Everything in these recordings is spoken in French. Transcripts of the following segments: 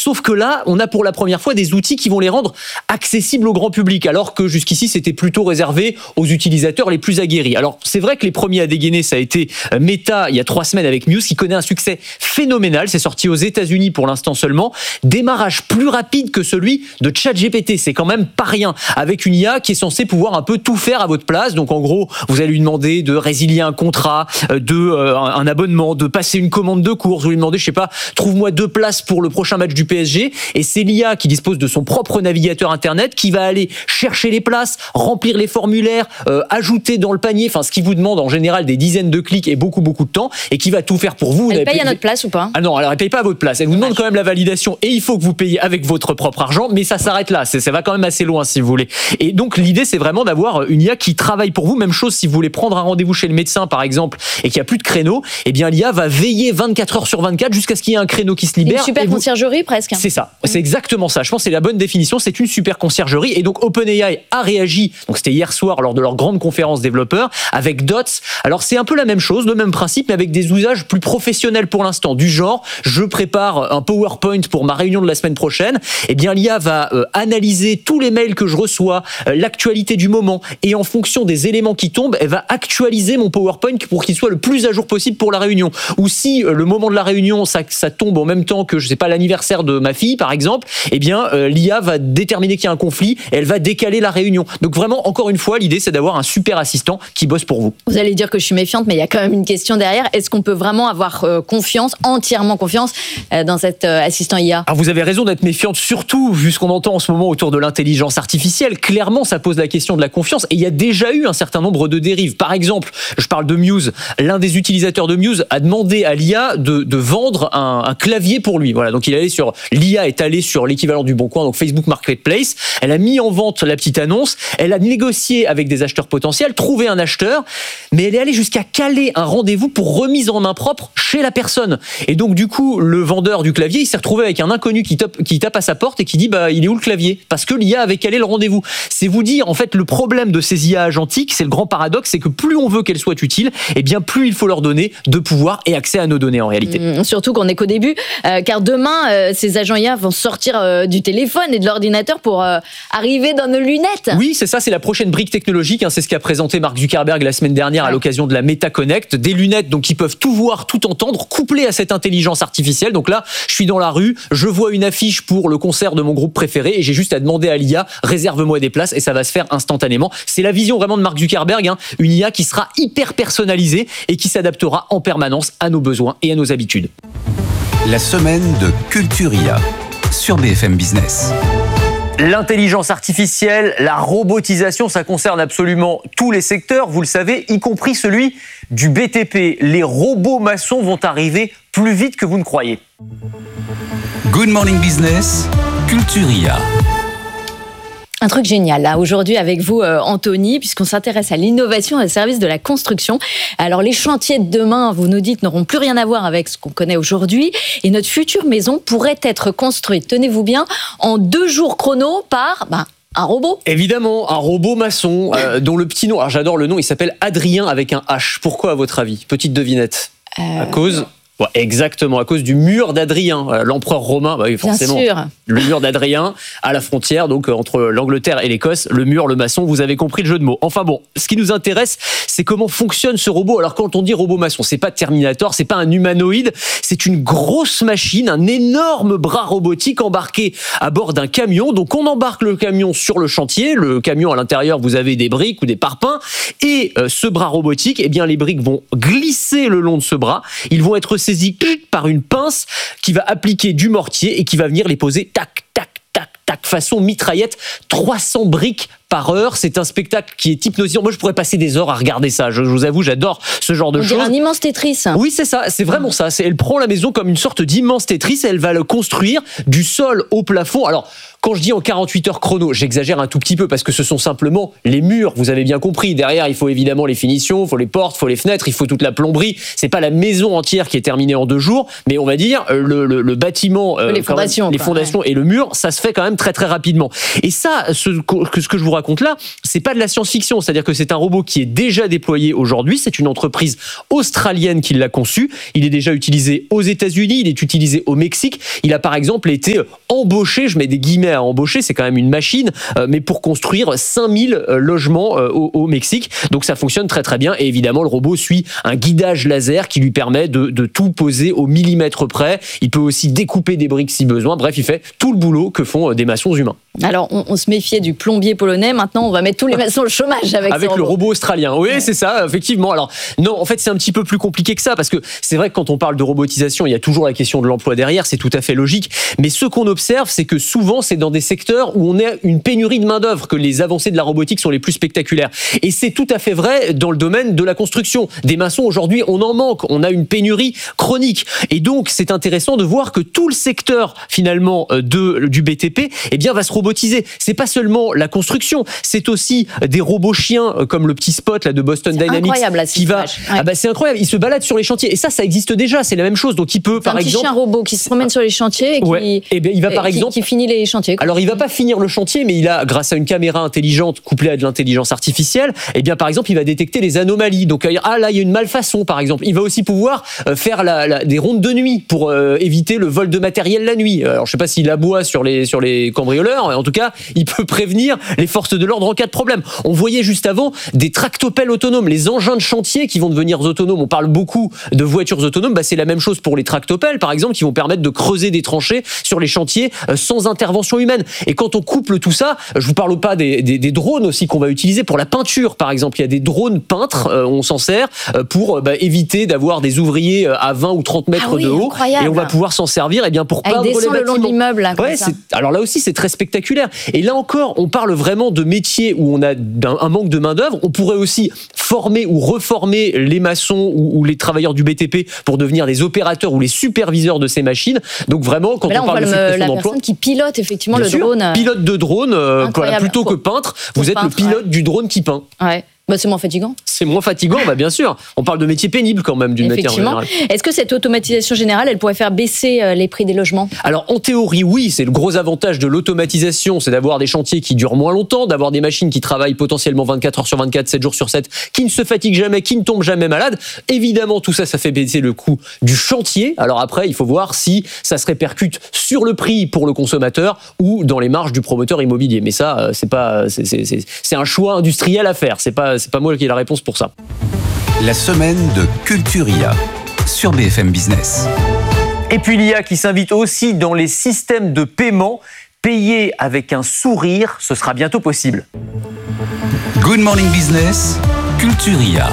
Sauf que là, on a pour la première fois des outils qui vont les rendre accessibles au grand public, alors que jusqu'ici, c'était plutôt réservé aux utilisateurs les plus aguerris. Alors, c'est vrai que les premiers à dégainer, ça a été Meta, il y a 3 semaines avec Muse, qui connaît un succès phénoménal. C'est sorti aux États-Unis pour l'instant seulement. Démarrage plus rapide que celui de ChatGPT. C'est quand même pas rien. Avec une IA qui est censée pouvoir un peu tout faire à votre place. Donc, en gros, vous allez lui demander de résilier un contrat, un abonnement, de passer une commande de course. Vous lui demandez, je sais pas, trouve-moi 2 places pour le prochain match du PSG. Et c'est l'IA qui dispose de son propre navigateur Internet qui va aller chercher les places, remplir les formulaires, ajouter dans le panier, enfin, ce qui vous demande en général des dizaines de clics et beaucoup de temps, et qui va tout faire pour vous. Elle paye à notre place ou pas ? Ah non, alors elle paye pas à votre place. Elle vous demande quand même la validation et il faut que vous payiez avec votre propre argent, mais ça s'arrête là. Ça va quand même assez loin si vous voulez. Et donc l'idée, c'est vraiment d'avoir une IA qui travaille pour vous. Même chose si vous voulez prendre un rendez-vous chez le médecin par exemple et qu'il n'y a plus de créneau, eh bien l'IA va veiller 24 heures sur 24 jusqu'à ce qu'il y ait un créneau qui se libère. Une super conciergerie presque. C'est ça, c'est exactement ça. Je pense que c'est la bonne définition, c'est une super conciergerie. Et donc OpenAI a réagi, donc c'était hier soir lors de leur grande conférence développeurs, avec Dots. Alors c'est un peu la même chose, le même principe, mais avec des usages plus professionnels pour l'instant, du genre, je prépare un PowerPoint pour ma réunion de la semaine prochaine, eh bien l'IA va analyser tous les mails que je reçois, l'actualité du moment, et en fonction des éléments qui tombent, elle va actualiser mon PowerPoint pour qu'il soit le plus à jour possible pour la réunion. Ou si le moment de la réunion, ça tombe en même temps que, je sais pas, l'anniversaire de ma fille, par exemple, eh bien l'IA va déterminer qu'il y a un conflit, et elle va décaler la réunion. Donc vraiment, encore une fois, l'idée, c'est d'avoir un super assistant qui bosse pour vous. Vous allez dire que je suis méfiante, mais il y a quand même une question derrière. Est-ce qu'on peut vraiment avoir entièrement confiance dans cet assistant IA ? Alors vous avez raison d'être méfiante, surtout vu ce qu'on entend en ce moment autour de l'intelligence artificielle. Clairement, ça pose la question de la confiance. Et il y a déjà eu un certain nombre de dérives. Par exemple, je parle de Muse. L'un des utilisateurs de Muse a demandé à l'IA de vendre un clavier pour lui. Voilà. Donc l'IA est allée sur l'équivalent du Bon Coin, donc Facebook Marketplace. Elle a mis en vente la petite annonce. Elle a négocié avec des acheteurs potentiels, trouvé un acheteur, mais elle est allée jusqu'à caler un rendez-vous pour remise en main propre chez la personne. Et donc, du coup, le vendeur du clavier, il s'est retrouvé avec un inconnu qui tape à sa porte et qui dit, il est où le clavier ? Parce que l'IA avait calé le rendez-vous. C'est vous dire, en fait, le problème de ces IA agentiques, c'est le grand paradoxe, c'est que plus on veut qu'elles soient utiles, eh bien, plus il faut leur donner de pouvoir et accès à nos données, en réalité. Surtout qu'on n'est qu'au début, car demain, ces agents IA vont sortir du téléphone et de l'ordinateur pour arriver dans nos lunettes. Oui, c'est ça, c'est la prochaine brique technologique, c'est ce qu'a présenté Mark Zuckerberg la semaine dernière à l'occasion de la Meta Connect, des lunettes donc qui peuvent tout voir, tout entendre, couplées à cette intelligence artificielle. Donc là, je suis dans la rue, je vois une affiche pour le concert de mon groupe préféré et j'ai juste à demander à l'IA, réserve-moi des places et ça va se faire instantanément. C'est la vision vraiment de Mark Zuckerberg, une IA qui sera hyper personnalisée et qui s'adaptera en permanence à nos besoins et à nos habitudes. La semaine de Culture IA sur BFM Business. L'intelligence artificielle, la robotisation, ça concerne absolument tous les secteurs, vous le savez, y compris celui du BTP. Les robots maçons vont arriver plus vite que vous ne croyez. Good Morning Business, Culture IA. Un truc génial, là, aujourd'hui avec vous, Anthony, puisqu'on s'intéresse à l'innovation et au service de la construction. Alors, les chantiers de demain, vous nous dites, n'auront plus rien à voir avec ce qu'on connaît aujourd'hui. Et notre future maison pourrait être construite, tenez-vous bien, en 2 jours chrono par... un robot ? Évidemment, un robot maçon dont le petit nom, alors j'adore le nom, il s'appelle Adrien avec un H. Pourquoi à votre avis ? Petite devinette. À cause... Ouais, exactement, à cause du mur d'Adrien, l'empereur romain, oui, forcément. Bien sûr. Le mur d'Adrien, à la frontière, donc entre l'Angleterre et l'Écosse, le mur, le maçon, vous avez compris le jeu de mots. Enfin bon, ce qui nous intéresse, c'est comment fonctionne ce robot. Alors quand on dit robot maçon, c'est pas Terminator, c'est pas un humanoïde, c'est une grosse machine, un énorme bras robotique embarqué à bord d'un camion. Donc on embarque le camion sur le chantier, le camion à l'intérieur, vous avez des briques ou des parpaings, et ce bras robotique, eh bien les briques vont glisser le long de ce bras, ils vont être saisis par une pince qui va appliquer du mortier et qui va venir les poser tac, tac, tac, tac, façon mitraillette, 300 briques par heure. C'est un spectacle qui est hypnotisant. Moi, je pourrais passer des heures à regarder ça. Je vous avoue, j'adore ce genre de choses. On dirait un immense Tetris. Oui, c'est ça. C'est vraiment ça. Elle prend la maison comme une sorte d'immense Tetris et elle va le construire du sol au plafond. Alors, quand je dis en 48 heures chrono, j'exagère un tout petit peu parce que ce sont simplement les murs. Vous avez bien compris. Derrière, il faut évidemment les finitions, il faut les portes, il faut les fenêtres, il faut toute la plomberie. C'est pas la maison entière qui est terminée en 2 jours, mais on va dire le bâtiment, les fondations et le mur, ça se fait quand même très très rapidement. Et ça, ce que je vous raconte là, c'est pas de la science-fiction, c'est-à-dire que c'est un robot qui est déjà déployé aujourd'hui, c'est une entreprise australienne qui l'a conçu, il est déjà utilisé aux États-Unis, il est utilisé au Mexique, il a par exemple été embauché, je mets des guillemets à embaucher, c'est quand même une machine, mais pour construire 5000 logements au Mexique, donc ça fonctionne très très bien, et évidemment le robot suit un guidage laser qui lui permet de tout poser au millimètre près, il peut aussi découper des briques si besoin, bref il fait tout le boulot que font des maçons humains. Alors, on se méfiait du plombier polonais. Maintenant, on va mettre tous les maçons au chômage avec le robot australien. Oui, c'est ça, effectivement. Alors, non, en fait, c'est un petit peu plus compliqué que ça, parce que c'est vrai que quand on parle de robotisation, il y a toujours la question de l'emploi derrière, c'est tout à fait logique. Mais ce qu'on observe, c'est que souvent, c'est dans des secteurs où on a une pénurie de main-d'œuvre que les avancées de la robotique sont les plus spectaculaires. Et c'est tout à fait vrai dans le domaine de la construction. Des maçons, aujourd'hui, on en manque. On a une pénurie chronique. Et donc, c'est intéressant de voir que tout le secteur, finalement, du BTP, eh bien, va se robotiser. C'est pas seulement la construction, c'est aussi des robots chiens comme le petit Spot là de Boston Dynamics qui va. Ah bah c'est incroyable, il se balade sur les chantiers et ça existe déjà, c'est la même chose. Donc il peut par exemple un petit chien robot qui se promène sur les chantiers et il va par exemple qui finit les chantiers. Alors il va pas finir le chantier, mais il a grâce à une caméra intelligente couplée à de l'intelligence artificielle, et bien par exemple il va détecter les anomalies. Donc là il y a une malfaçon par exemple. Il va aussi pouvoir faire des rondes de nuit pour éviter le vol de matériel la nuit. Alors je sais pas s'il aboie sur les cambrioleurs. En tout cas, il peut prévenir les forces de l'ordre en cas de problème. On voyait juste avant des tractopelles autonomes, les engins de chantier qui vont devenir autonomes. On parle beaucoup de voitures autonomes, c'est la même chose pour les tractopelles, par exemple, qui vont permettre de creuser des tranchées sur les chantiers sans intervention humaine. Et quand on couple tout ça, je vous parle pas des drones aussi qu'on va utiliser pour la peinture, par exemple. Il y a des drones peintres, on s'en sert pour éviter d'avoir des ouvriers à 20 ou 30 mètres de haut. Incroyable. Et on va pouvoir s'en servir pour peindre les bâtiments. Le long de l'immeuble. Alors là aussi, c'est très spectaculaire. Et là encore, on parle vraiment de métiers où on a un manque de main-d'œuvre. On pourrait aussi former ou reformer les maçons ou les travailleurs du BTP pour devenir des opérateurs ou les superviseurs de ces machines. Donc vraiment, quand on parle de suppression d'emploi, la personne qui pilote effectivement le drone. Pilote de drone, plutôt que peintre, vous êtes le pilote du drone qui peint. Ouais. C'est moins fatigant. C'est moins fatigant, bien sûr. On parle de métiers pénibles quand même, d'une manière générale. Est-ce que cette automatisation générale, elle pourrait faire baisser les prix des logements ? Alors, en théorie, oui. C'est le gros avantage de l'automatisation, c'est d'avoir des chantiers qui durent moins longtemps, d'avoir des machines qui travaillent potentiellement 24 heures sur 24, 7 jours sur 7, qui ne se fatiguent jamais, qui ne tombent jamais malades. Évidemment, tout ça fait baisser le coût du chantier. Alors après, il faut voir si ça se répercute sur le prix pour le consommateur ou dans les marges du promoteur immobilier. Mais ça, c'est un choix industriel à faire. C'est pas moi qui ai la réponse pour ça. La semaine de Culturia sur BFM Business. Et puis l'IA qui s'invite aussi dans les systèmes de paiement. Payer avec un sourire, ce sera bientôt possible. Good Morning Business, Culturia.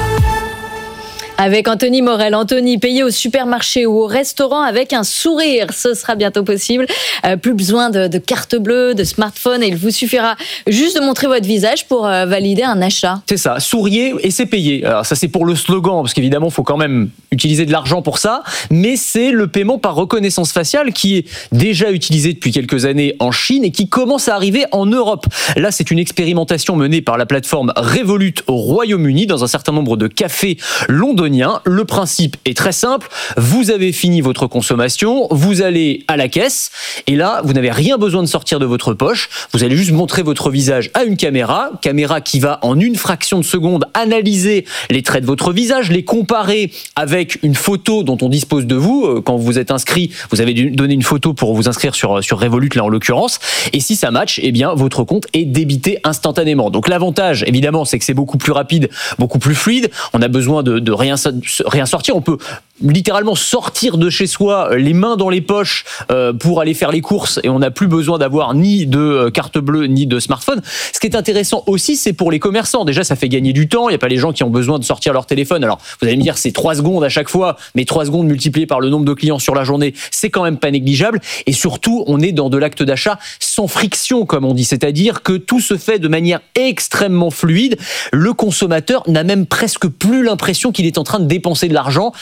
Avec Anthony Morel. Anthony, payer au supermarché ou au restaurant avec un sourire, ce sera bientôt possible. Plus besoin de carte bleue, de smartphone, et il vous suffira juste de montrer votre visage pour valider un achat. C'est ça, souriez et c'est payé. Alors ça c'est pour le slogan, parce qu'évidemment il faut quand même utiliser de l'argent pour ça, mais c'est le paiement par reconnaissance faciale qui est déjà utilisé depuis quelques années en Chine et qui commence à arriver en Europe. Là c'est une expérimentation menée par la plateforme Revolut au Royaume-Uni dans un certain nombre de cafés londoniens. Le principe est très simple, vous avez fini votre consommation, vous allez à la caisse et là vous n'avez rien besoin de sortir de votre poche, vous allez juste montrer votre visage à une caméra qui va en une fraction de seconde analyser les traits de votre visage, les comparer avec une photo dont on dispose de vous. Quand vous êtes inscrit, vous avez donné une photo pour vous inscrire sur Revolut là en l'occurrence, et si ça match, eh bien votre compte est débité instantanément. Donc l'avantage évidemment c'est que c'est beaucoup plus rapide, beaucoup plus fluide, on a besoin de rien sortir, on peut littéralement sortir de chez soi les mains dans les poches pour aller faire les courses et on n'a plus besoin d'avoir ni de carte bleue ni de smartphone. Ce qui est intéressant aussi, c'est pour les commerçants. Déjà, ça fait gagner du temps. Il n'y a pas les gens qui ont besoin de sortir leur téléphone. Alors, vous allez me dire, c'est 3 secondes à chaque fois, mais 3 secondes multipliées par le nombre de clients sur la journée, c'est quand même pas négligeable. Et surtout, on est dans de l'acte d'achat sans friction, comme on dit. C'est-à-dire que tout se fait de manière extrêmement fluide. Le consommateur n'a même presque plus l'impression qu'il est en train de dépenser de l'argent. Et ça,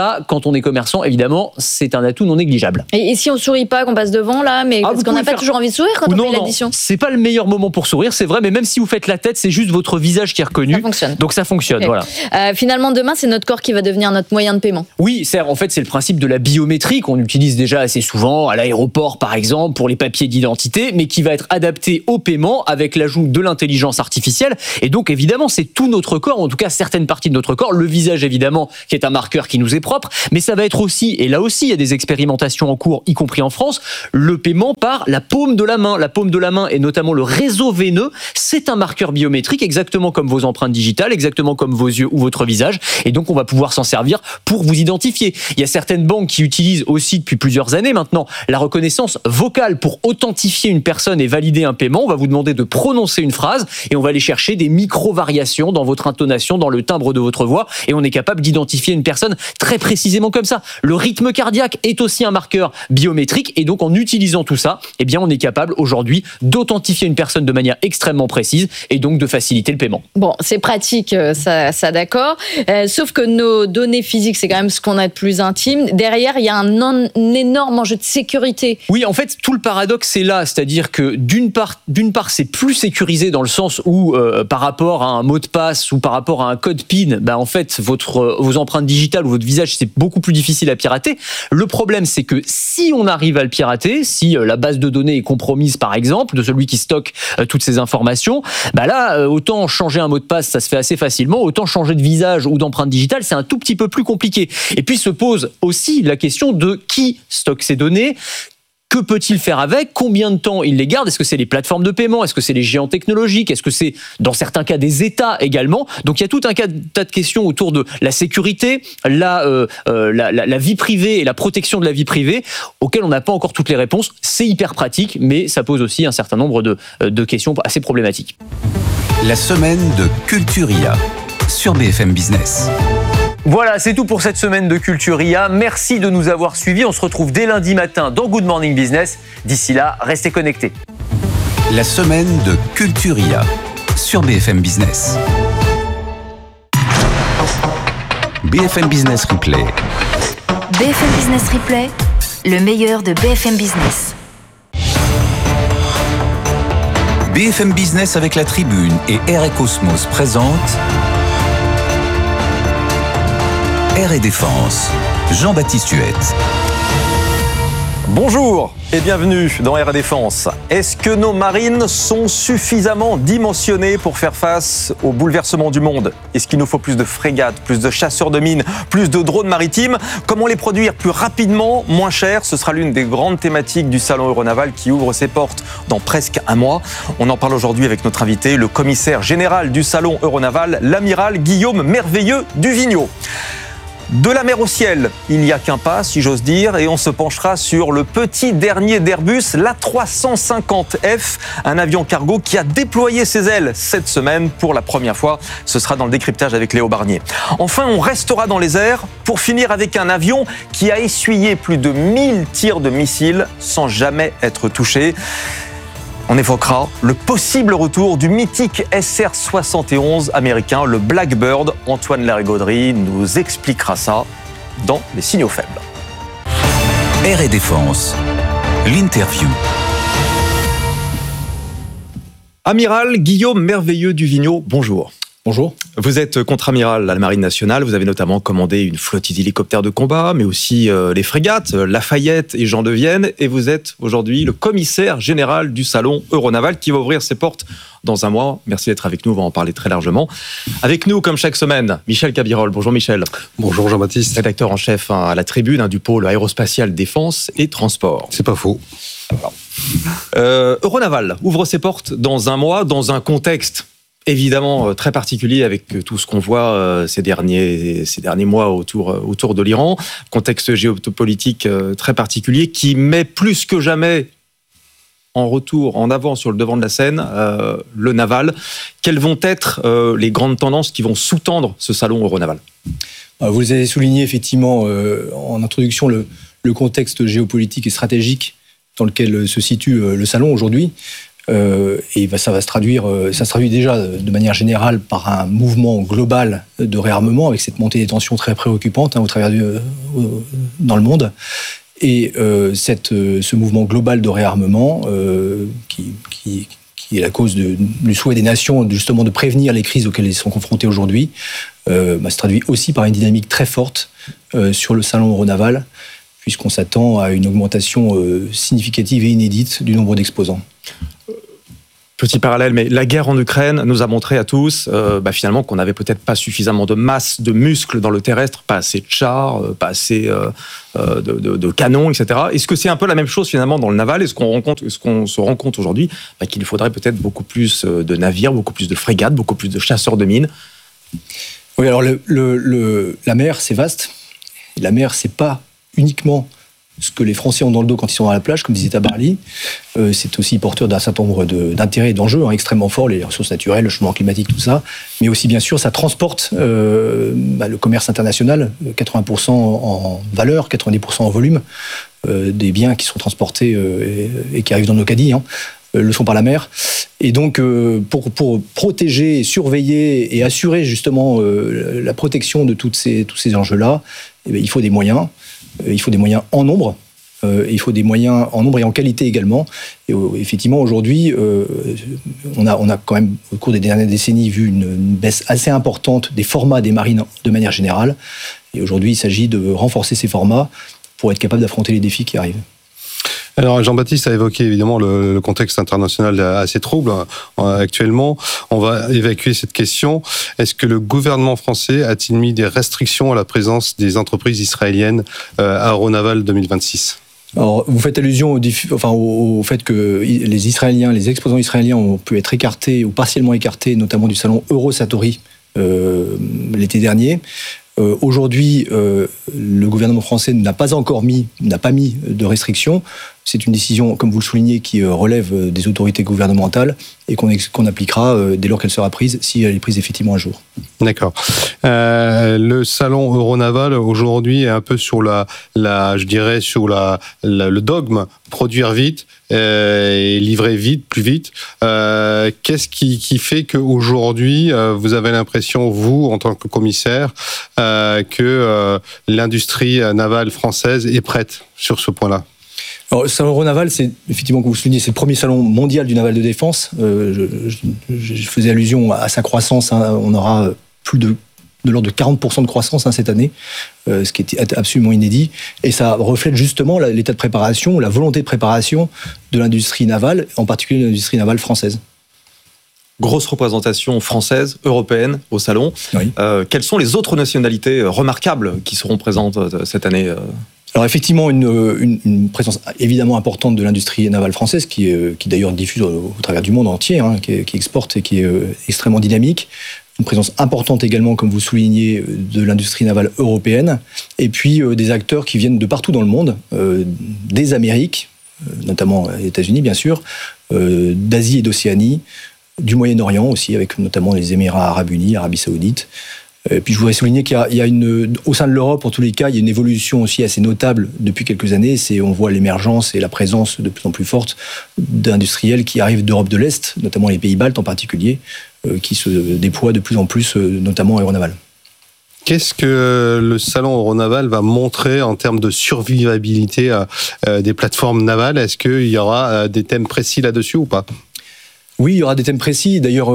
ça, quand on est commerçant, évidemment, c'est un atout non négligeable. Et si on sourit pas, qu'on passe devant là, mais parce qu'on n'a pas toujours envie de sourire quand on fait l'addition. C'est pas le meilleur moment pour sourire, c'est vrai, mais même si vous faites la tête, c'est juste votre visage qui est reconnu. Ça fonctionne. Donc ça fonctionne, Okay. voilà. Finalement, demain, c'est notre corps qui va devenir notre moyen de paiement. Oui, en fait, c'est le principe de la biométrie qu'on utilise déjà assez souvent à l'aéroport, par exemple, pour les papiers d'identité, mais qui va être adapté au paiement avec l'ajout de l'intelligence artificielle. Et donc, évidemment, c'est tout notre corps, en tout cas certaines parties de notre corps. Le visage, évidemment, qui est un marqueur qui nous est propre, mais ça va être aussi, et là aussi, il y a des expérimentations en cours, y compris en France, le paiement par la paume de la main. La paume de la main et notamment le réseau veineux, c'est un marqueur biométrique, exactement comme vos empreintes digitales, exactement comme vos yeux ou votre visage. Et donc, on va pouvoir s'en servir pour vous identifier. Il y a certaines banques qui utilisent aussi depuis plusieurs années maintenant la reconnaissance vocale pour authentifier une personne et valider un paiement. On va vous demander de prononcer une phrase et on va aller chercher des micro-variations dans votre intonation, dans le timbre de votre voix et on est capable d'identifier une personne très précisément comme ça. Le rythme cardiaque est aussi un marqueur biométrique et donc en utilisant tout ça, eh bien on est capable aujourd'hui d'authentifier une personne de manière extrêmement précise et donc de faciliter le paiement. Bon, c'est pratique, ça d'accord. Sauf que nos données physiques, c'est quand même ce qu'on a de plus intime. Derrière, il y a un énorme enjeu de sécurité. Oui, en fait, tout le paradoxe est là, c'est-à-dire que d'une part, c'est plus sécurisé dans le sens où, par rapport à un mot de passe ou par rapport à un code PIN, en fait, vos empreintes digitales ou votre visage, c'est beaucoup plus difficile à pirater. Le problème, c'est que si on arrive à le pirater, si la base de données est compromise, par exemple, de celui qui stocke toutes ces informations, là, autant changer un mot de passe, ça se fait assez facilement, autant changer de visage ou d'empreinte digitale, c'est un tout petit peu plus compliqué. Et puis se pose aussi la question de qui stocke ces données. Que peut-il faire avec? Combien de temps il les garde? Est-ce que c'est les plateformes de paiement? Est-ce que c'est les géants technologiques? Est-ce que c'est, dans certains cas, des États également? Donc il y a tout un tas de questions autour de la sécurité, la vie privée et la protection de la vie privée, auxquelles on n'a pas encore toutes les réponses. C'est hyper pratique, mais ça pose aussi un certain nombre de questions assez problématiques. La semaine de Culturia sur BFM Business. Voilà, c'est tout pour cette semaine de Culture IA. Merci de nous avoir suivis. On se retrouve dès lundi matin dans Good Morning Business. D'ici là, restez connectés. La semaine de Culturia sur BFM Business. BFM Business Replay. BFM Business Replay, le meilleur de BFM Business. BFM Business avec la Tribune et Air et Cosmos présente Air et Défense. Jean-Baptiste Huette. Bonjour et bienvenue dans Air et Défense. Est-ce que nos marines sont suffisamment dimensionnées pour faire face aux bouleversements du monde? Est-ce qu'il nous faut plus de frégates, plus de chasseurs de mines, plus de drones maritimes? Comment les produire plus rapidement, moins cher? Ce sera l'une des grandes thématiques du Salon Euronaval qui ouvre ses portes dans presque un mois. On en parle aujourd'hui avec notre invité, le commissaire général du Salon Euronaval, l'amiral Guillaume Merveilleux du Vigneaud. De la mer au ciel, il n'y a qu'un pas, si j'ose dire, et on se penchera sur le petit dernier d'Airbus, l'A350F, un avion cargo qui a déployé ses ailes cette semaine pour la première fois. Ce sera dans le décryptage avec Léo Barnier. Enfin, on restera dans les airs pour finir avec un avion qui a essuyé plus de 1000 tirs de missiles sans jamais être touché. On évoquera le possible retour du mythique SR-71 américain, le Blackbird. Antoine Larigauderie nous expliquera ça dans Les Signaux Faibles. Air et Défense, l'interview. Amiral Guillaume Merveilleux du Vigneaud, bonjour. Bonjour. Vous êtes contre-amiral à la Marine nationale. Vous avez notamment commandé une flottille d'hélicoptères de combat, mais aussi les frégates, Lafayette et Jean de Vienne. Et vous êtes aujourd'hui le commissaire général du Salon Euronaval qui va ouvrir ses portes dans un mois. Merci d'être avec nous, on va en parler très largement. Avec nous, comme chaque semaine, Michel Cabirol. Bonjour Michel. Bonjour Jean-Baptiste. Rédacteur en chef à la Tribune du pôle aérospatial défense et transport. C'est pas faux. Euronaval ouvre ses portes dans un mois, dans un contexte évidemment très particulier avec tout ce qu'on voit ces derniers mois autour de l'Iran. Contexte géopolitique très particulier qui met plus que jamais en avant sur le devant de la scène le naval. Quelles vont être les grandes tendances qui vont sous-tendre ce salon Euronaval? Vous les avez souligné effectivement en introduction le contexte géopolitique et stratégique dans lequel se situe le salon aujourd'hui. Et ça va se traduire, ça se traduit déjà de manière générale par un mouvement global de réarmement avec cette montée des tensions très préoccupante au travers dans le monde. Et ce mouvement global de réarmement qui est la cause du souhait des nations justement de prévenir les crises auxquelles ils sont confrontés aujourd'hui, se traduit aussi par une dynamique très forte sur le salon Euronaval, puisqu'on s'attend à une augmentation significative et inédite du nombre d'exposants. Petit parallèle, mais la guerre en Ukraine nous a montré à tous finalement qu'on n'avait peut-être pas suffisamment de masse, de muscles dans le terrestre, pas assez de chars, pas assez de canons, etc. Est-ce que c'est un peu la même chose finalement dans le naval ? Est-ce qu'on se rend compte aujourd'hui qu'il faudrait peut-être beaucoup plus de navires, beaucoup plus de frégates, beaucoup plus de chasseurs de mines ? Oui, alors la mer, c'est vaste. Et la mer, c'est pas uniquement ce que les Français ont dans le dos quand ils sont dans la plage, comme disait Tabarly. C'est aussi porteur d'un certain nombre d'intérêts et d'enjeux extrêmement forts, les ressources naturelles, le changement climatique, tout ça. Mais aussi, bien sûr, ça transporte le commerce international, 80% en valeur, 90% en volume, des biens qui sont transportés et qui arrivent dans nos caddies, le sont par la mer. Et donc, pour protéger, surveiller et assurer justement la protection de tous ces enjeux-là, il faut des moyens. Il faut des moyens en nombre. Il faut des moyens en nombre et en qualité également. Et effectivement, aujourd'hui, on a quand même, au cours des dernières décennies, vu une baisse assez importante des formats des marines de manière générale. Et aujourd'hui, il s'agit de renforcer ces formats pour être capable d'affronter les défis qui arrivent. Alors Jean-Baptiste a évoqué évidemment le contexte international assez trouble actuellement. On va évacuer cette question. Est-ce que le gouvernement français a-t-il mis des restrictions à la présence des entreprises israéliennes à Euronaval 2026 ? Alors, vous faites allusion au fait que les exposants israéliens ont pu être écartés ou partiellement écartés, notamment du salon Eurosatori l'été dernier. Aujourd'hui, le gouvernement français n'a pas mis de restrictions. C'est une décision, comme vous le soulignez, qui relève des autorités gouvernementales et qu'on appliquera dès lors qu'elle sera prise, si elle est prise effectivement un jour. D'accord. Le salon Euronaval aujourd'hui est un peu sur le dogme produire vite et livrer vite, plus vite. Qu'est-ce qui fait qu'aujourd'hui vous avez l'impression, vous en tant que commissaire, que l'industrie navale française est prête sur ce point-là ? Alors, le salon Euronaval, c'est effectivement, comme vous le soulignez, c'est le premier salon mondial du naval de défense. Je faisais allusion à sa croissance. On aura plus de l'ordre de 40% de croissance cette année, ce qui est absolument inédit. Et ça reflète justement l'état de préparation, la volonté de préparation de l'industrie navale, en particulier de l'industrie navale française. Grosse représentation française, européenne au salon. Oui. Quelles sont les autres nationalités remarquables qui seront présentes cette année ? Alors effectivement, une présence évidemment importante de l'industrie navale française, qui d'ailleurs diffuse au travers du monde entier, qui exporte et qui est extrêmement dynamique. Une présence importante également, comme vous soulignez, de l'industrie navale européenne. Et puis des acteurs qui viennent de partout dans le monde, des Amériques, notamment les États-Unis bien sûr, d'Asie et d'Océanie, du Moyen-Orient aussi, avec notamment les Émirats arabes unis, Arabie saoudite. Puis je voudrais souligner qu'il y a au sein de l'Europe, en tous les cas, il y a une évolution aussi assez notable depuis quelques années. On voit l'émergence et la présence de plus en plus forte d'industriels qui arrivent d'Europe de l'Est, notamment les pays baltes en particulier, qui se déploient de plus en plus, notamment à Euronaval. Qu'est-ce que le salon Euronaval va montrer en termes de survivabilité des plateformes navales ? Est-ce qu'il y aura des thèmes précis là-dessus ou pas ? Oui, il y aura des thèmes précis. D'ailleurs,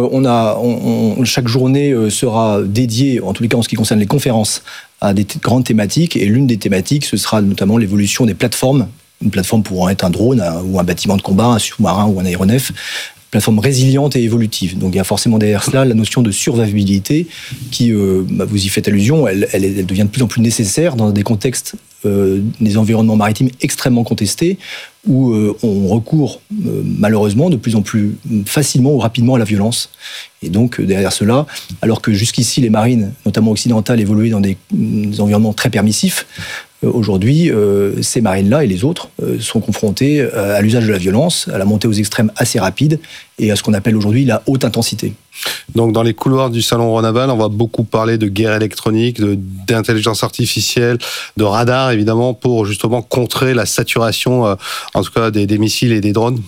chaque journée sera dédiée, en tous les cas en ce qui concerne les conférences, à des grandes thématiques. Et l'une des thématiques, ce sera notamment l'évolution des plateformes. Une plateforme pouvant être un drone ou un bâtiment de combat, un sous-marin ou un aéronef. Plateforme résiliente et évolutive. Donc il y a forcément derrière cela la notion de survivabilité qui, vous y faites allusion, elle devient de plus en plus nécessaire dans des contextes, des environnements maritimes extrêmement contestés, où on recourt malheureusement de plus en plus facilement ou rapidement à la violence. Et donc derrière cela, alors que jusqu'ici les marines, notamment occidentales, évoluaient dans des environnements très permissifs, aujourd'hui, ces marines-là et les autres sont confrontés à l'usage de la violence, à la montée aux extrêmes assez rapide et à ce qu'on appelle aujourd'hui la haute intensité. Donc dans les couloirs du salon Euronaval, on va beaucoup parler de guerre électronique, d'intelligence artificielle, de radar évidemment, pour justement contrer la saturation, en tout cas des missiles et des drones.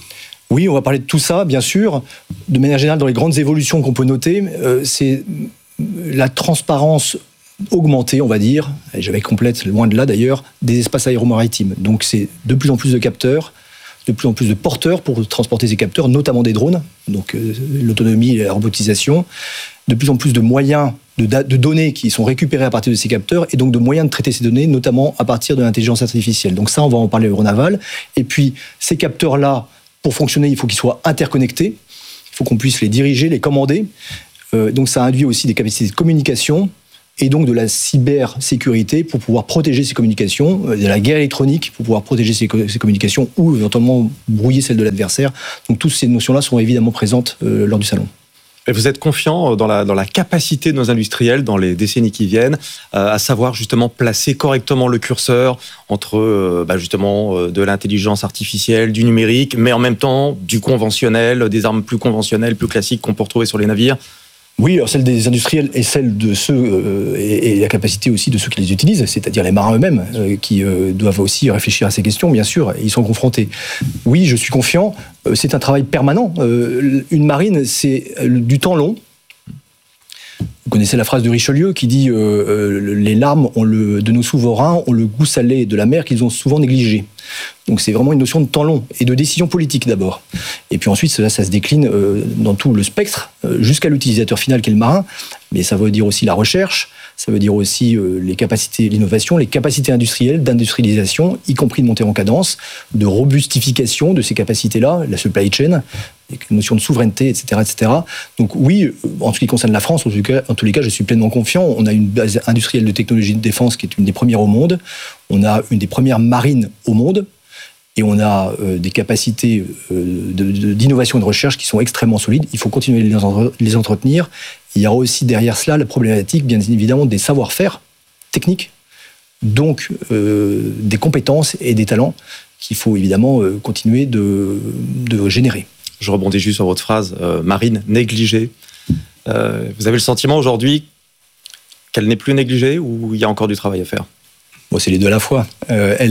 Oui, on va parler de tout ça, bien sûr. De manière générale, dans les grandes évolutions qu'on peut noter, c'est la transparence augmentée, on va dire, et j'avais complète, loin de là d'ailleurs, des espaces aéromaritimes. Donc c'est de plus en plus de capteurs, de plus en plus de porteurs pour transporter ces capteurs, notamment des drones, donc l'autonomie et la robotisation, de plus en plus de moyens de données qui sont récupérées à partir de ces capteurs et donc de moyens de traiter ces données, notamment à partir de l'intelligence artificielle. Donc ça, on va en parler au Euronaval. Et puis, ces capteurs-là, pour fonctionner, il faut qu'ils soient interconnectés, il faut qu'on puisse les diriger, les commander. Donc ça induit aussi des capacités de communication et donc de la cybersécurité pour pouvoir protéger ces communications, de la guerre électronique pour pouvoir protéger ces communications ou éventuellement brouiller celles de l'adversaire. Donc toutes ces notions-là sont évidemment présentes lors du salon. Et vous êtes confiant dans la capacité de nos industriels dans les décennies qui viennent à savoir justement placer correctement le curseur entre justement de l'intelligence artificielle, du numérique, mais en même temps du conventionnel, des armes plus conventionnelles, plus classiques qu'on peut retrouver sur les navires? Oui, alors celle des industriels et celle de ceux et la capacité aussi de ceux qui les utilisent, c'est-à-dire les marins eux-mêmes, qui doivent aussi réfléchir à ces questions, bien sûr, et ils sont confrontés. Oui, je suis confiant, c'est un travail permanent. Une marine, c'est du temps long. Vous connaissez la phrase de Richelieu qui dit les larmes de nos souverains ont le goût salé de la mer qu'ils ont souvent négligé. Donc c'est vraiment une notion de temps long et de décision politique d'abord. Et puis ensuite, ça se décline dans tout le spectre, jusqu'à l'utilisateur final qui est le marin. Mais ça veut dire aussi la recherche, ça veut dire aussi les capacités, l'innovation, les capacités industrielles, d'industrialisation, y compris de montée en cadence, de robustification de ces capacités-là, la supply chain, les notions de souveraineté, etc., etc. Donc oui, en ce qui concerne la France, en tous les cas, je suis pleinement confiant. On a une base industrielle de technologie de défense qui est une des premières au monde. On a une des premières marines au monde. Et on a des capacités d'innovation et de recherche qui sont extrêmement solides. Il faut continuer de les entretenir. Il y aura aussi derrière cela la problématique, bien évidemment, des savoir-faire techniques, donc des compétences et des talents qu'il faut évidemment continuer de générer. Je rebondis juste sur votre phrase, marine négligée. Vous avez le sentiment aujourd'hui qu'elle n'est plus négligée ou il y a encore du travail à faire ? Bon, c'est les deux à la fois. Elle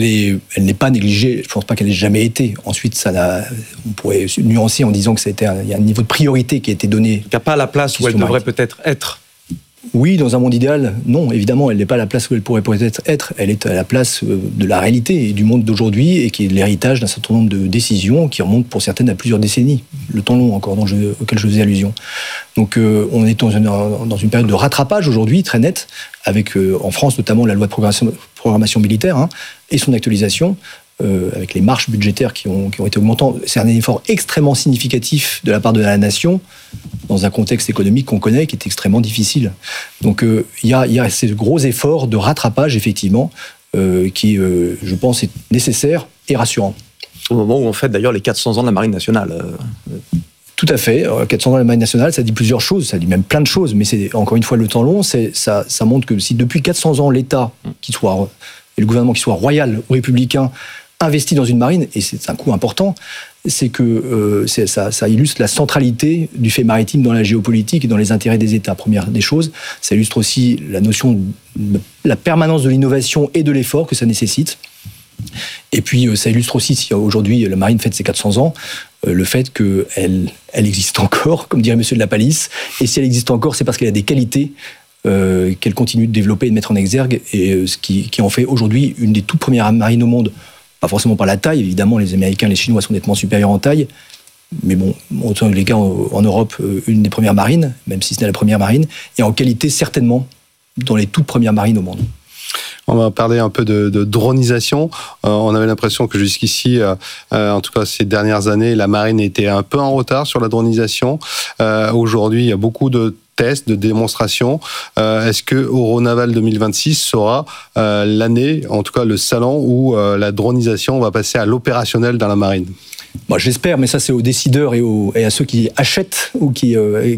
n'est pas négligée. Je ne pense pas qu'elle ait jamais été. Ensuite, on pourrait nuancer en disant que il y a un niveau de priorité qui a été donné. Il n'y a pas la place où elle devrait peut-être être. Oui, dans un monde idéal, non, évidemment, elle n'est pas à la place où elle pourrait peut-être être. Elle est à la place de la réalité et du monde d'aujourd'hui et qui est l'héritage d'un certain nombre de décisions qui remontent pour certaines à plusieurs décennies. Le temps long encore auquel je faisais allusion. Donc on est dans une période de rattrapage aujourd'hui, très nette, avec en France notamment la loi de programmation militaire et son actualisation, avec les marges budgétaires qui ont été augmentantes. C'est un effort extrêmement significatif de la part de la nation dans un contexte économique qu'on connaît qui est extrêmement difficile. Donc il y a ces gros efforts de rattrapage effectivement qui, je pense, est nécessaire et rassurant. Au moment où on fête d'ailleurs les 400 ans de la Marine nationale. Tout à fait. 400 ans de la Marine nationale, ça dit plusieurs choses, ça dit même plein de choses, mais c'est encore une fois le temps long. Ça montre que si depuis 400 ans l'État et le gouvernement qui soit royal ou républicain investi dans une marine, et c'est un coût important, c'est que ça illustre la centralité du fait maritime dans la géopolitique et dans les intérêts des États, première des choses. Ça illustre aussi la notion de la permanence de l'innovation et de l'effort que ça nécessite. Et puis ça illustre aussi, si aujourd'hui la marine fête ses 400 ans, le fait qu'elle existe encore, comme dirait Monsieur de la Palisse, et si elle existe encore, c'est parce qu'elle a des qualités qu'elle continue de développer et de mettre en exergue, et ce qui en fait aujourd'hui une des toutes premières marines au monde. Pas forcément par la taille, évidemment, les Américains, les Chinois sont nettement supérieurs en taille, mais bon, en tous les cas, en Europe, une des premières marines, même si ce n'est la première marine, et en qualité, certainement, dans les toutes premières marines au monde. On va parler un peu de dronisation. On avait l'impression que jusqu'ici, en tout cas ces dernières années, la marine était un peu en retard sur la dronisation. Aujourd'hui, il y a beaucoup de tests, de démonstrations. Est-ce que Euronaval 2026 sera l'année, en tout cas le salon où la dronisation va passer à l'opérationnel dans la marine ? Bon, j'espère, mais ça c'est aux décideurs et à ceux qui achètent ou qui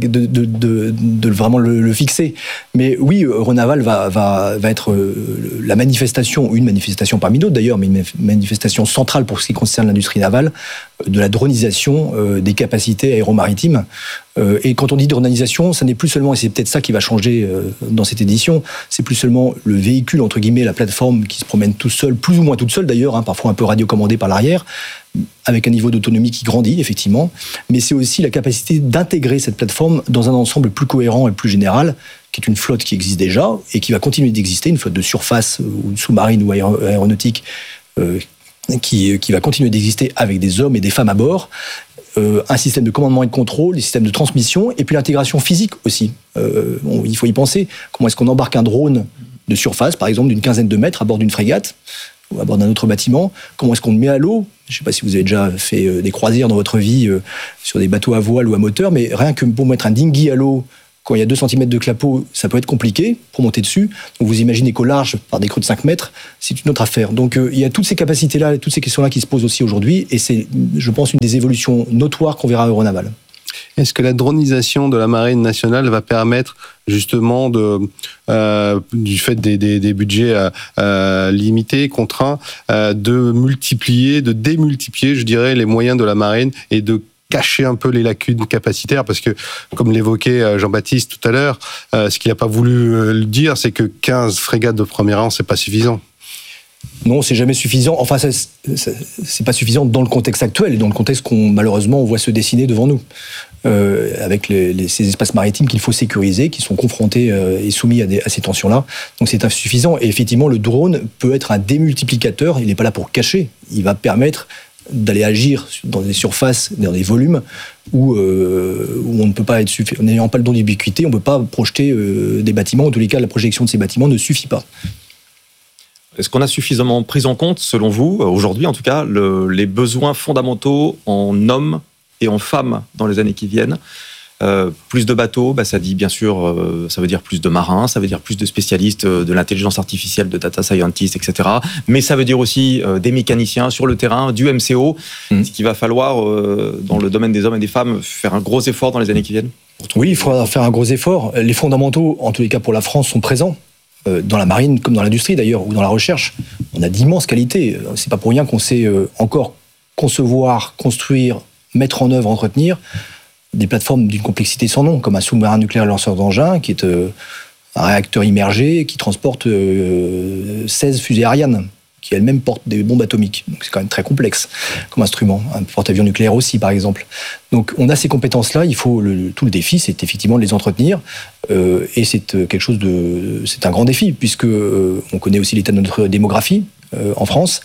de vraiment le fixer. Mais oui, Euronaval va être la manifestation, une manifestation parmi d'autres d'ailleurs, mais une manifestation centrale pour ce qui concerne l'industrie navale, de la dronisation des capacités aéromaritimes. Et quand on dit dronisation, ça n'est plus seulement, et c'est peut-être ça qui va changer dans cette édition, c'est plus seulement le véhicule, entre guillemets, la plateforme qui se promène tout seul, plus ou moins toute seule d'ailleurs, parfois un peu radiocommandée par l'arrière, avec un niveau d'autonomie qui grandit, effectivement, mais c'est aussi la capacité d'intégrer cette plateforme dans un ensemble plus cohérent et plus général, qui est une flotte qui existe déjà et qui va continuer d'exister, une flotte de surface ou sous-marine ou aéronautique qui va continuer d'exister avec des hommes et des femmes à bord, un système de commandement et de contrôle, des systèmes de transmission, et puis l'intégration physique aussi. Il faut y penser. Comment est-ce qu'on embarque un drone de surface, par exemple d'une 15aine de mètres, à bord d'une frégate ou à bord d'un autre bâtiment? Comment est-ce qu'on le met à l'eau? Je ne sais pas si vous avez déjà fait des croisières dans votre vie sur des bateaux à voile ou à moteur, mais rien que pour mettre un dinghy à l'eau, quand il y a 2 cm de clapot, ça peut être compliqué pour monter dessus. Donc vous imaginez qu'au large, par des creux de 5 mètres, c'est une autre affaire. Donc il y a toutes ces capacités-là, toutes ces questions-là qui se posent aussi aujourd'hui, et c'est, je pense, une des évolutions notoires qu'on verra à Euronaval. Est-ce que la dronisation de la Marine nationale va permettre justement du fait des budgets limités, contraints, de démultiplier, je dirais, les moyens de la Marine et de cacher un peu les lacunes capacitaires, parce que, comme l'évoquait Jean-Baptiste tout à l'heure, ce qu'il n'a pas voulu le dire, c'est que 15 frégates de premier rang, c'est pas suffisant. Non, c'est jamais suffisant. Enfin, c'est pas suffisant dans le contexte actuel et dans le contexte malheureusement, on voit se dessiner devant nous. Avec ces espaces maritimes qu'il faut sécuriser, qui sont confrontés et soumis à ces tensions-là. Donc c'est insuffisant. Et effectivement, le drone peut être un démultiplicateur. Il n'est pas là pour cacher. Il va permettre d'aller agir dans des surfaces, dans des volumes où on ne peut pas être n'ayant pas le don d'ubiquité, on ne peut pas projeter des bâtiments. En tous les cas, la projection de ces bâtiments ne suffit pas. Est-ce qu'on a suffisamment pris en compte, selon vous, aujourd'hui en tout cas, les besoins fondamentaux en hommes et en femmes dans les années qui viennent? Plus de bateaux, ça dit bien sûr, ça veut dire plus de marins, ça veut dire plus de spécialistes de l'intelligence artificielle, de data scientists, etc. Mais ça veut dire aussi des mécaniciens sur le terrain, du MCO. Est-ce qu'il va falloir, dans le domaine des hommes et des femmes, faire un gros effort dans les années qui viennent? Oui, il faudra faire un gros effort. Les fondamentaux, en tous les cas pour la France, sont présents. Dans la marine, comme dans l'industrie d'ailleurs, ou dans la recherche. On a d'immenses qualités. C'est pas pour rien qu'on sait encore concevoir, construire, mettre en œuvre, entretenir des plateformes d'une complexité sans nom, comme un sous-marin nucléaire lanceur d'engins, qui est un réacteur immergé qui transporte 16 fusées Ariane, qui elles-mêmes portent des bombes atomiques. Donc c'est quand même très complexe comme instrument. Un porte-avions nucléaire aussi, par exemple. Donc on a ces compétences-là, il faut tout le défi, c'est effectivement de les entretenir. Et c'est quelque chose c'est un grand défi, puisque on connaît aussi l'état de notre démographie en France,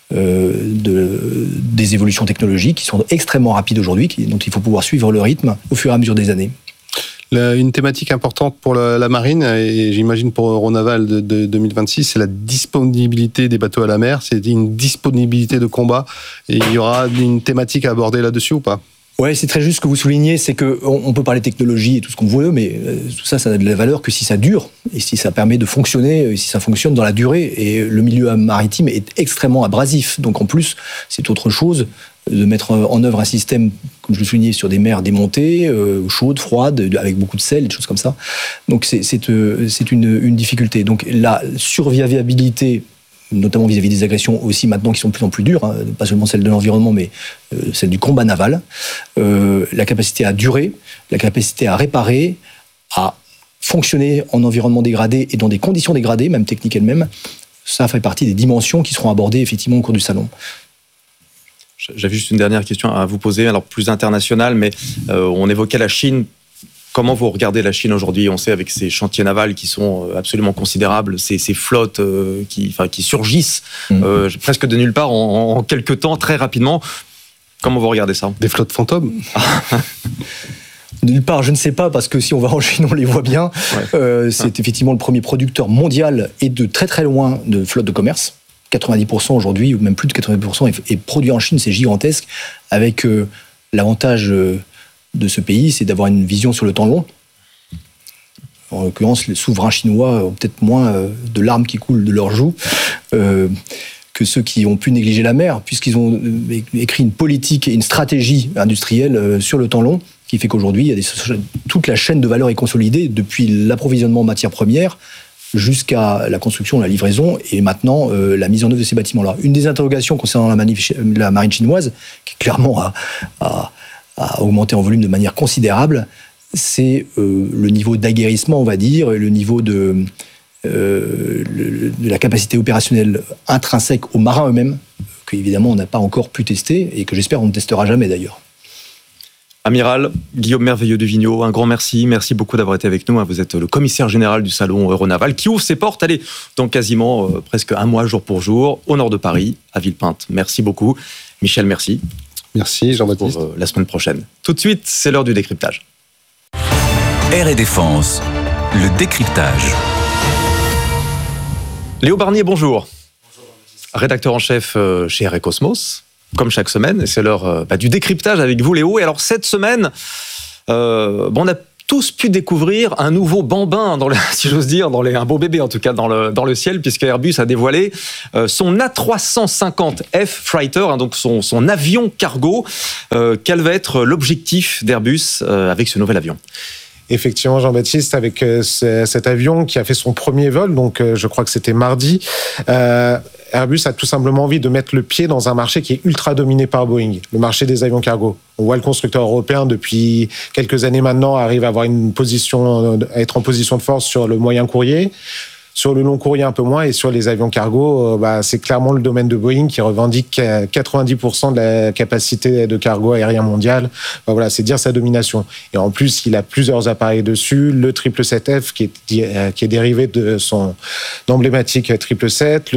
des évolutions technologiques qui sont extrêmement rapides aujourd'hui, dont il faut pouvoir suivre le rythme au fur et à mesure des années. Une thématique importante pour la marine, et j'imagine pour Euronaval de 2026, c'est la disponibilité des bateaux à la mer. C'est une disponibilité de combat. Et il y aura une thématique à aborder là-dessus ou pas? Ouais, c'est très juste ce que vous soulignez, c'est qu'on peut parler technologie et tout ce qu'on veut, mais tout ça, ça n'a de la valeur que si ça dure, et si ça permet de fonctionner, si ça fonctionne dans la durée. Et le milieu maritime est extrêmement abrasif. Donc en plus, c'est autre chose de mettre en œuvre un système, comme je le soulignais, sur des mers démontées, chaudes, froides, avec beaucoup de sel, des choses comme ça. Donc c'est une difficulté. Donc la survivabilité, notamment vis-à-vis des agressions aussi maintenant qui sont de plus en plus dures, pas seulement celles de l'environnement, mais celles du combat naval, la capacité à durer, la capacité à réparer, à fonctionner en environnement dégradé et dans des conditions dégradées, même techniques elles-mêmes, ça fait partie des dimensions qui seront abordées effectivement au cours du salon. J'avais juste une dernière question à vous poser, alors plus internationale, mais on évoquait la Chine. Comment vous regardez la Chine aujourd'hui? On sait avec ces chantiers navals qui sont absolument considérables, ces flottes qui surgissent presque de nulle part en quelques temps, très rapidement. Comment vous regardez ça? Des flottes fantômes? Nulle part, je ne sais pas, parce que si on va en Chine, on les voit bien. Ouais. C'est effectivement le premier producteur mondial et de très très loin de flotte de commerce. 90% aujourd'hui, ou même plus de 90% est produit en Chine, c'est gigantesque, avec l'avantage de ce pays, c'est d'avoir une vision sur le temps long. En l'occurrence, les souverains chinois ont peut-être moins de larmes qui coulent de leurs joues que ceux qui ont pu négliger la mer, puisqu'ils ont écrit une politique et une stratégie industrielle sur le temps long, qui fait qu'aujourd'hui, toute la chaîne de valeur est consolidée, depuis l'approvisionnement en matières premières jusqu'à la construction, la livraison, et maintenant la mise en œuvre de ces bâtiments-là. Une des interrogations concernant la marine chinoise, qui clairement a a augmenté en volume de manière considérable, c'est le niveau d'aguerrissement, on va dire, et le niveau de la capacité opérationnelle intrinsèque aux marins eux-mêmes, qu'évidemment on n'a pas encore pu tester et que j'espère on ne testera jamais d'ailleurs. Amiral Guillaume Merveilleux de Vigneault, un grand merci. Merci beaucoup d'avoir été avec nous. Vous êtes le commissaire général du salon Euronaval qui ouvre ses portes, allez, dans quasiment presque un mois, jour pour jour, au nord de Paris, à Villepinte. Merci beaucoup. Michel, merci. Merci Jean-Baptiste. Pour la semaine prochaine. Tout de suite, c'est l'heure du décryptage. Air et Défense, le décryptage. Léo Barnier, bonjour. Bonjour. Rédacteur en chef chez Air et Cosmos, comme chaque semaine. C'est l'heure du décryptage avec vous, Léo. Et alors, cette semaine, on a tous pu découvrir un nouveau bambin, si j'ose dire, un beau bébé en tout cas, dans le ciel, puisque Airbus a dévoilé son A350F Fighter, donc son avion cargo. Quel va être l'objectif d'Airbus avec ce nouvel avion ? Effectivement, Jean-Baptiste, avec cet avion qui a fait son premier vol, donc je crois que c'était mardi, Airbus a tout simplement envie de mettre le pied dans un marché qui est ultra dominé par Boeing, le marché des avions cargo. On voit le constructeur européen depuis quelques années maintenant arrive à avoir à être en position de force sur le moyen courrier. Sur le long courrier un peu moins, et sur les avions cargo, c'est clairement le domaine de Boeing qui revendique 90% de la capacité de cargo aérien mondial. Voilà, c'est dire sa domination. Et en plus, il a plusieurs appareils dessus, le 777F qui est dérivé de son emblématique 777, le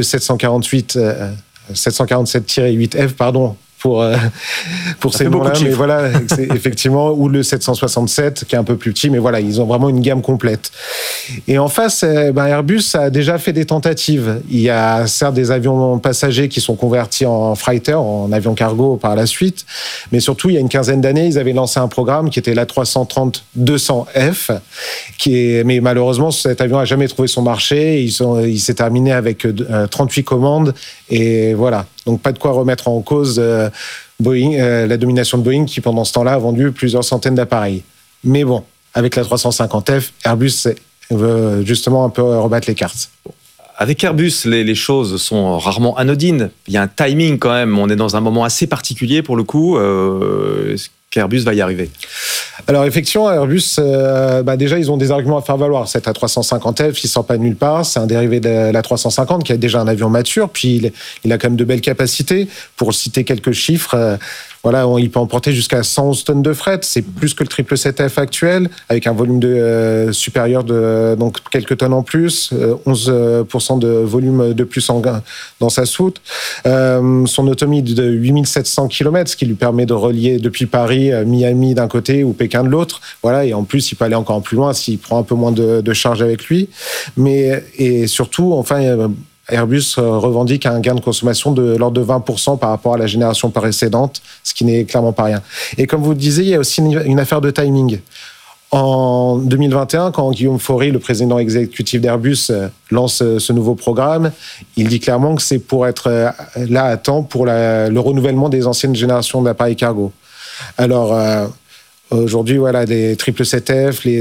747-8F, pardon, pour ces noms-là, mais voilà, effectivement, ou le 767 qui est un peu plus petit, mais voilà, ils ont vraiment une gamme complète. Et en face, Airbus a déjà fait des tentatives. Il y a certes des avions passagers qui sont convertis en freighter, en avions cargo par la suite, mais surtout, il y a une quinzaine d'années, ils avaient lancé un programme qui était l'A330-200F, mais malheureusement, cet avion n'a jamais trouvé son marché. Il s'est terminé avec 38 commandes, et voilà. Donc pas de quoi remettre en cause Boeing, la domination de Boeing qui pendant ce temps-là a vendu plusieurs centaines d'appareils. Mais bon, avec la 350F, Airbus veut justement un peu rebattre les cartes. Avec Airbus, les choses sont rarement anodines. Il y a un timing quand même. On est dans un moment assez particulier pour le coup. Est-ce qu'Airbus va y arriver ? Alors effectivement, Airbus, déjà ils ont des arguments à faire valoir. Cet A350F, il sort pas de nulle part. C'est un dérivé de l'A350 qui a déjà un avion mature. Puis il a quand même de belles capacités. Pour citer quelques chiffres, il peut emporter jusqu'à 111 tonnes de fret. C'est plus que le 777F actuel, avec un volume supérieur de donc quelques tonnes en plus, 11% de volume de plus dans sa soute. Son autonomie de 8700 km, ce qui lui permet de relier depuis Paris, Miami d'un côté ou Pékin de l'autre. Voilà, et en plus, il peut aller encore plus loin s'il prend un peu moins de charge avec lui. Et surtout, Airbus revendique un gain de consommation de l'ordre de 20% par rapport à la génération précédente, ce qui n'est clairement pas rien. Et comme vous le disiez, il y a aussi une affaire de timing. En 2021, quand Guillaume Faury, le président exécutif d'Airbus, lance ce nouveau programme, il dit clairement que c'est pour être là à temps pour le renouvellement des anciennes générations d'appareils cargo. Alors, aujourd'hui, les 777F, les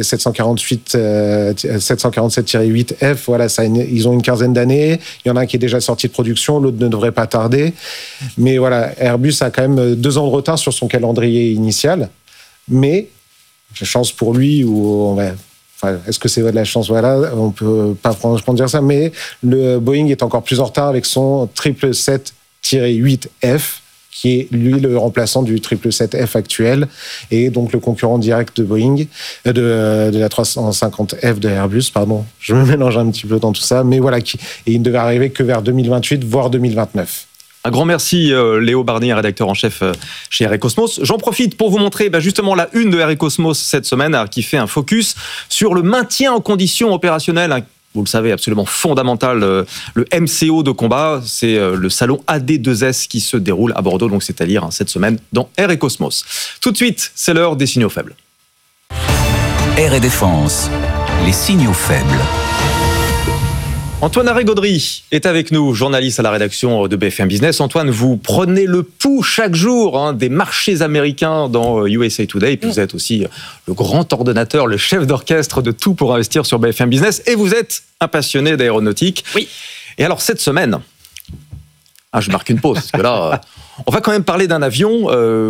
747-8F, ils ont une quinzaine d'années. Il y en a un qui est déjà sorti de production, l'autre ne devrait pas tarder. Mais Airbus a quand même 2 ans de retard sur son calendrier initial. Mais, chance pour lui, est-ce que c'est de la chance ? On peut pas franchement dire ça, mais le Boeing est encore plus en retard avec son 777-8F, qui est, lui, le remplaçant du 777F actuel, et donc le concurrent direct de Boeing, de la 350F de Airbus, pardon. Je me mélange un petit peu dans tout ça, mais et il ne devait arriver que vers 2028, voire 2029. Un grand merci Léo Barnier, rédacteur en chef chez Air et Cosmos. J'en profite pour vous montrer justement la une de Air et Cosmos cette semaine, qui fait un focus sur le maintien en condition opérationnelle. Vous le savez, absolument fondamental, le MCO de combat. C'est le salon AD2S qui se déroule à Bordeaux, donc c'est à dire cette semaine dans Air et Cosmos. Tout de suite, c'est l'heure des signaux faibles. Air et Défense, les signaux faibles. Antoine Aré-Gaudry est avec nous, journaliste à la rédaction de BFM Business. Antoine, vous prenez le pouls chaque jour des marchés américains dans USA Today. Et puis vous êtes aussi le grand ordonnateur, le chef d'orchestre de tout pour investir sur BFM Business. Et vous êtes un passionné d'aéronautique. Oui. Et alors cette semaine, je marque une pause, parce que là, on va quand même parler d'un avion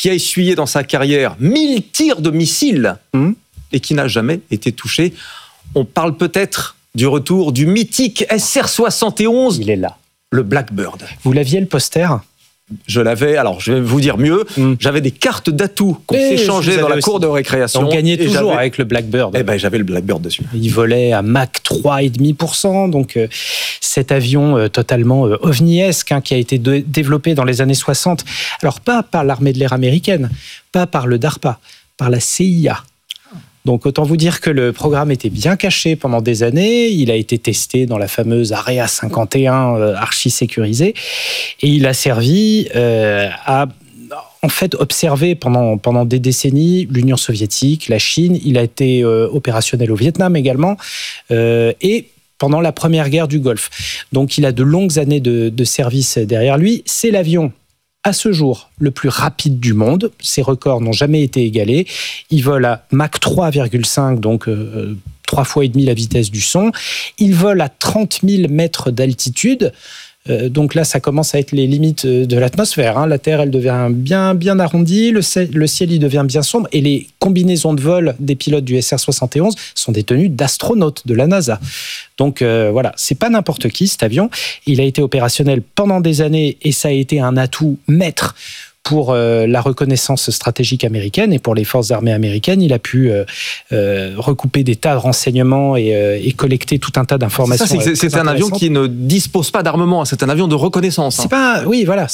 qui a essuyé dans sa carrière 1000 tirs de missiles et qui n'a jamais été touché. On parle peut-être du retour du mythique SR-71. Il est là. Le Blackbird. Vous l'aviez, le poster ? Je l'avais, alors je vais vous dire mieux, j'avais des cartes d'atout qu'on s'échangeait dans la cour de récréation. On gagnait toujours avec le Blackbird. Eh ben, j'avais le Blackbird dessus. Il volait à Mach 3,5%, donc cet avion totalement ovniesque qui a été développé dans les années 60. Alors pas par l'armée de l'air américaine, pas par le DARPA, par la CIA. Donc autant vous dire que le programme était bien caché pendant des années. Il a été testé dans la fameuse Area 51 archi-sécurisée. Et il a servi à en fait observer pendant des décennies l'Union soviétique, la Chine. Il a été opérationnel au Vietnam également. Et pendant la première guerre du Golfe. Donc il a de longues années de service derrière lui. C'est l'avion à ce jour le plus rapide du monde. Ses records n'ont jamais été égalés. Il vole à Mach 3,5, donc 3 fois et demi la vitesse du son. Il vole à 30 000 mètres d'altitude. Donc là, ça commence à être les limites de l'atmosphère. La Terre, elle devient bien arrondie, le ciel, il devient bien sombre, et les combinaisons de vol des pilotes du SR-71 sont des tenues d'astronautes de la NASA. Donc voilà, c'est pas n'importe qui cet avion. Il a été opérationnel pendant des années et ça a été un atout maître pour la reconnaissance stratégique américaine et pour les forces armées américaines. Il a pu recouper des tas de renseignements et collecter tout un tas d'informations. C'est un avion qui ne dispose pas d'armement, c'est un avion de reconnaissance. C'est pas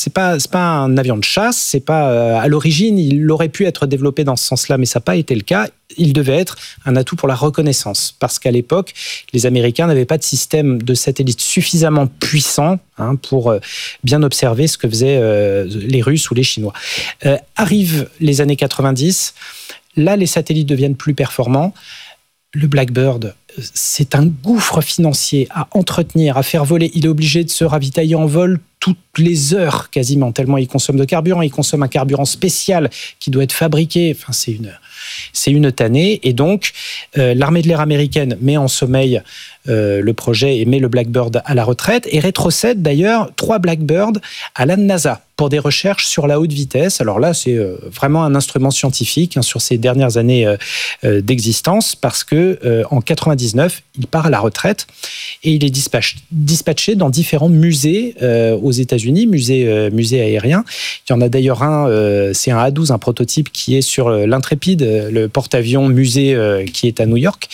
un avion de chasse, c'est pas à l'origine, il aurait pu être développé dans ce sens-là, mais ça n'a pas été le cas. Il devait être un atout pour la reconnaissance, parce qu'à l'époque, les Américains n'avaient pas de système de satellite suffisamment puissant pour bien observer ce que faisaient les Russes ou les Chinois. Arrivent les années 90, là les satellites deviennent plus performants. Le Blackbird, c'est un gouffre financier à entretenir, à faire voler. Il est obligé de se ravitailler en vol toutes les heures quasiment, tellement il consomme de carburant. Il consomme un carburant spécial qui doit être fabriqué. Enfin, c'est une tannée. Et donc, l'armée de l'air américaine met en sommeil le projet et met le Blackbird à la retraite et rétrocède d'ailleurs 3 Blackbirds à la NASA pour des recherches sur la haute vitesse. Alors là, c'est vraiment un instrument scientifique sur ces dernières années d'existence, parce que en 99, il part à la retraite et il est dispatché dans différents musées aux États-Unis, musées aériens. Il y en a d'ailleurs un, c'est un A-12, un prototype qui est sur l'Intrépide, le porte-avions musée qui est à New York.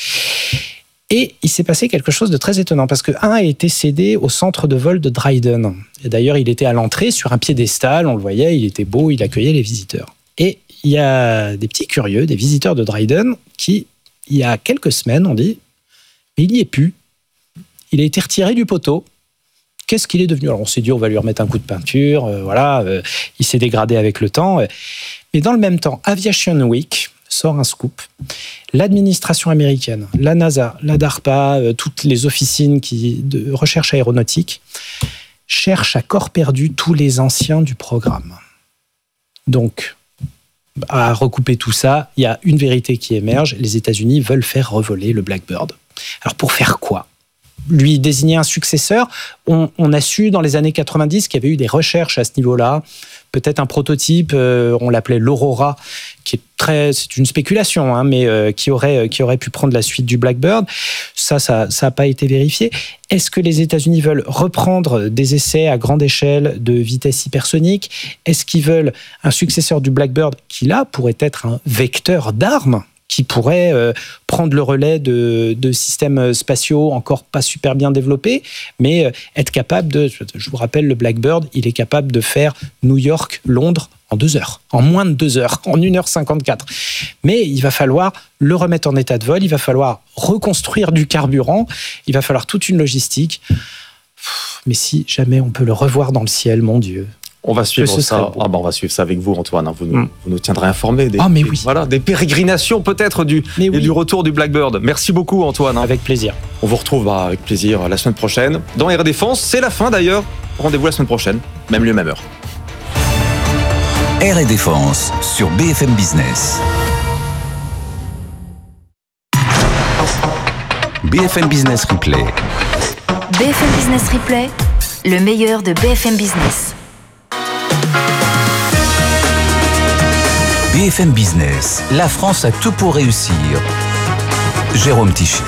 Et il s'est passé quelque chose de très étonnant, parce que un a été cédé au centre de vol de Dryden. Et d'ailleurs, il était à l'entrée sur un piédestal, on le voyait, il était beau, il accueillait les visiteurs. Et il y a des petits curieux, des visiteurs de Dryden, qui, il y a quelques semaines, ont dit « mais il n'y est plus. Il a été retiré du poteau. Qu'est-ce qu'il est devenu ?» Alors on s'est dit, on va lui remettre un coup de peinture, il s'est dégradé avec le temps. Mais dans le même temps, Aviation Week sort un scoop. L'administration américaine, la NASA, la DARPA, toutes les officines de recherche aéronautique cherchent à corps perdu tous les anciens du programme. Donc, à recouper tout ça, il y a une vérité qui émerge. Les États-Unis veulent faire revoler le Blackbird. Alors pour faire quoi ? Lui désigner un successeur. On a su dans les années 90 qu'il y avait eu des recherches à ce niveau-là. Peut-être un prototype, on l'appelait l'Aurora, c'est une spéculation, mais qui aurait pu prendre la suite du Blackbird. Ça n'a pas été vérifié. Est-ce que les États-Unis veulent reprendre des essais à grande échelle de vitesse hypersonique ? Est-ce qu'ils veulent un successeur du Blackbird qui, là, pourrait être un vecteur d'armes, qui pourrait prendre le relais de systèmes spatiaux encore pas super bien développés, mais être capable je vous rappelle, le Blackbird, il est capable de faire New York, Londres en 2 heures, en moins de 2 heures, en 1h54. Mais il va falloir le remettre en état de vol, il va falloir reconstruire du carburant, il va falloir toute une logistique. Mais si jamais on peut le revoir dans le ciel, mon Dieu. On va suivre ça. On va suivre ça avec vous, Antoine. Vous nous tiendrez informés des pérégrinations peut-être du retour du Blackbird. Merci beaucoup, Antoine. Avec plaisir. On vous retrouve avec plaisir la semaine prochaine dans Air Défense. C'est la fin d'ailleurs. Rendez-vous la semaine prochaine, même lieu, même heure. Air Défense sur BFM Business. BFM Business Replay. BFM Business Replay, le meilleur de BFM Business. BFM Business, la France a tout pour réussir. Jérôme Tichit.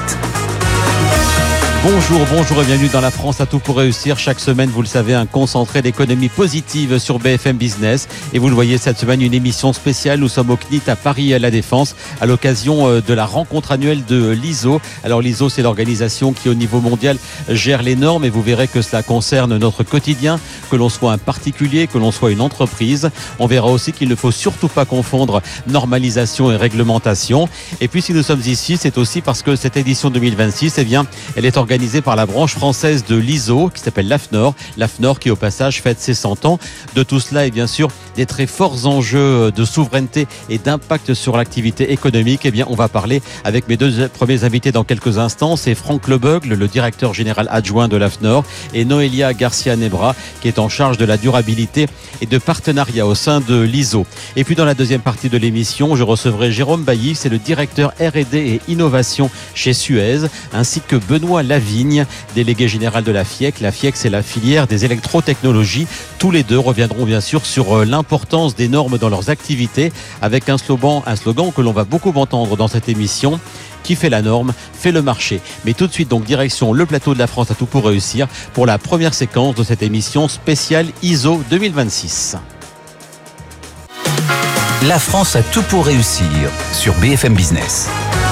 Bonjour et bienvenue dans La France à tout pour réussir. Chaque semaine, vous le savez, un concentré d'économie positive sur BFM Business. Et vous le voyez cette semaine, une émission spéciale. Nous sommes au CNIT à Paris à La Défense à l'occasion de la rencontre annuelle de l'ISO. Alors l'ISO, c'est l'organisation qui au niveau mondial gère les normes et vous verrez que cela concerne notre quotidien, que l'on soit un particulier, que l'on soit une entreprise. On verra aussi qu'il ne faut surtout pas confondre normalisation et réglementation. Et puis si nous sommes ici, c'est aussi parce que cette édition 2026, elle est organisée par la branche française de l'ISO qui s'appelle l'AFNOR qui au passage fête ses 100 ans. De tout cela et bien sûr des très forts enjeux de souveraineté et d'impact sur l'activité économique. On va parler avec mes deux premiers invités dans quelques instants. C'est Franck Lebeugle, le directeur général adjoint de l'AFNOR, et Noélia Garcia-Nebra qui est en charge de la durabilité et de partenariat au sein de l'ISO. Et puis dans la deuxième partie de l'émission, je recevrai Jérôme Bailly, c'est le directeur R&D et innovation chez Suez, ainsi que Benoît Lavigne, délégué général de la FIEC. La FIEC, c'est la filière des électrotechnologies. Tous les deux reviendront bien sûr sur l'importance des normes dans leurs activités avec un slogan que l'on va beaucoup entendre dans cette émission. Qui fait la norme, fait le marché. Mais tout de suite, donc, direction le plateau de La France à tout pour réussir pour la première séquence de cette émission spéciale ISO 2026. La France a tout pour réussir sur BFM Business.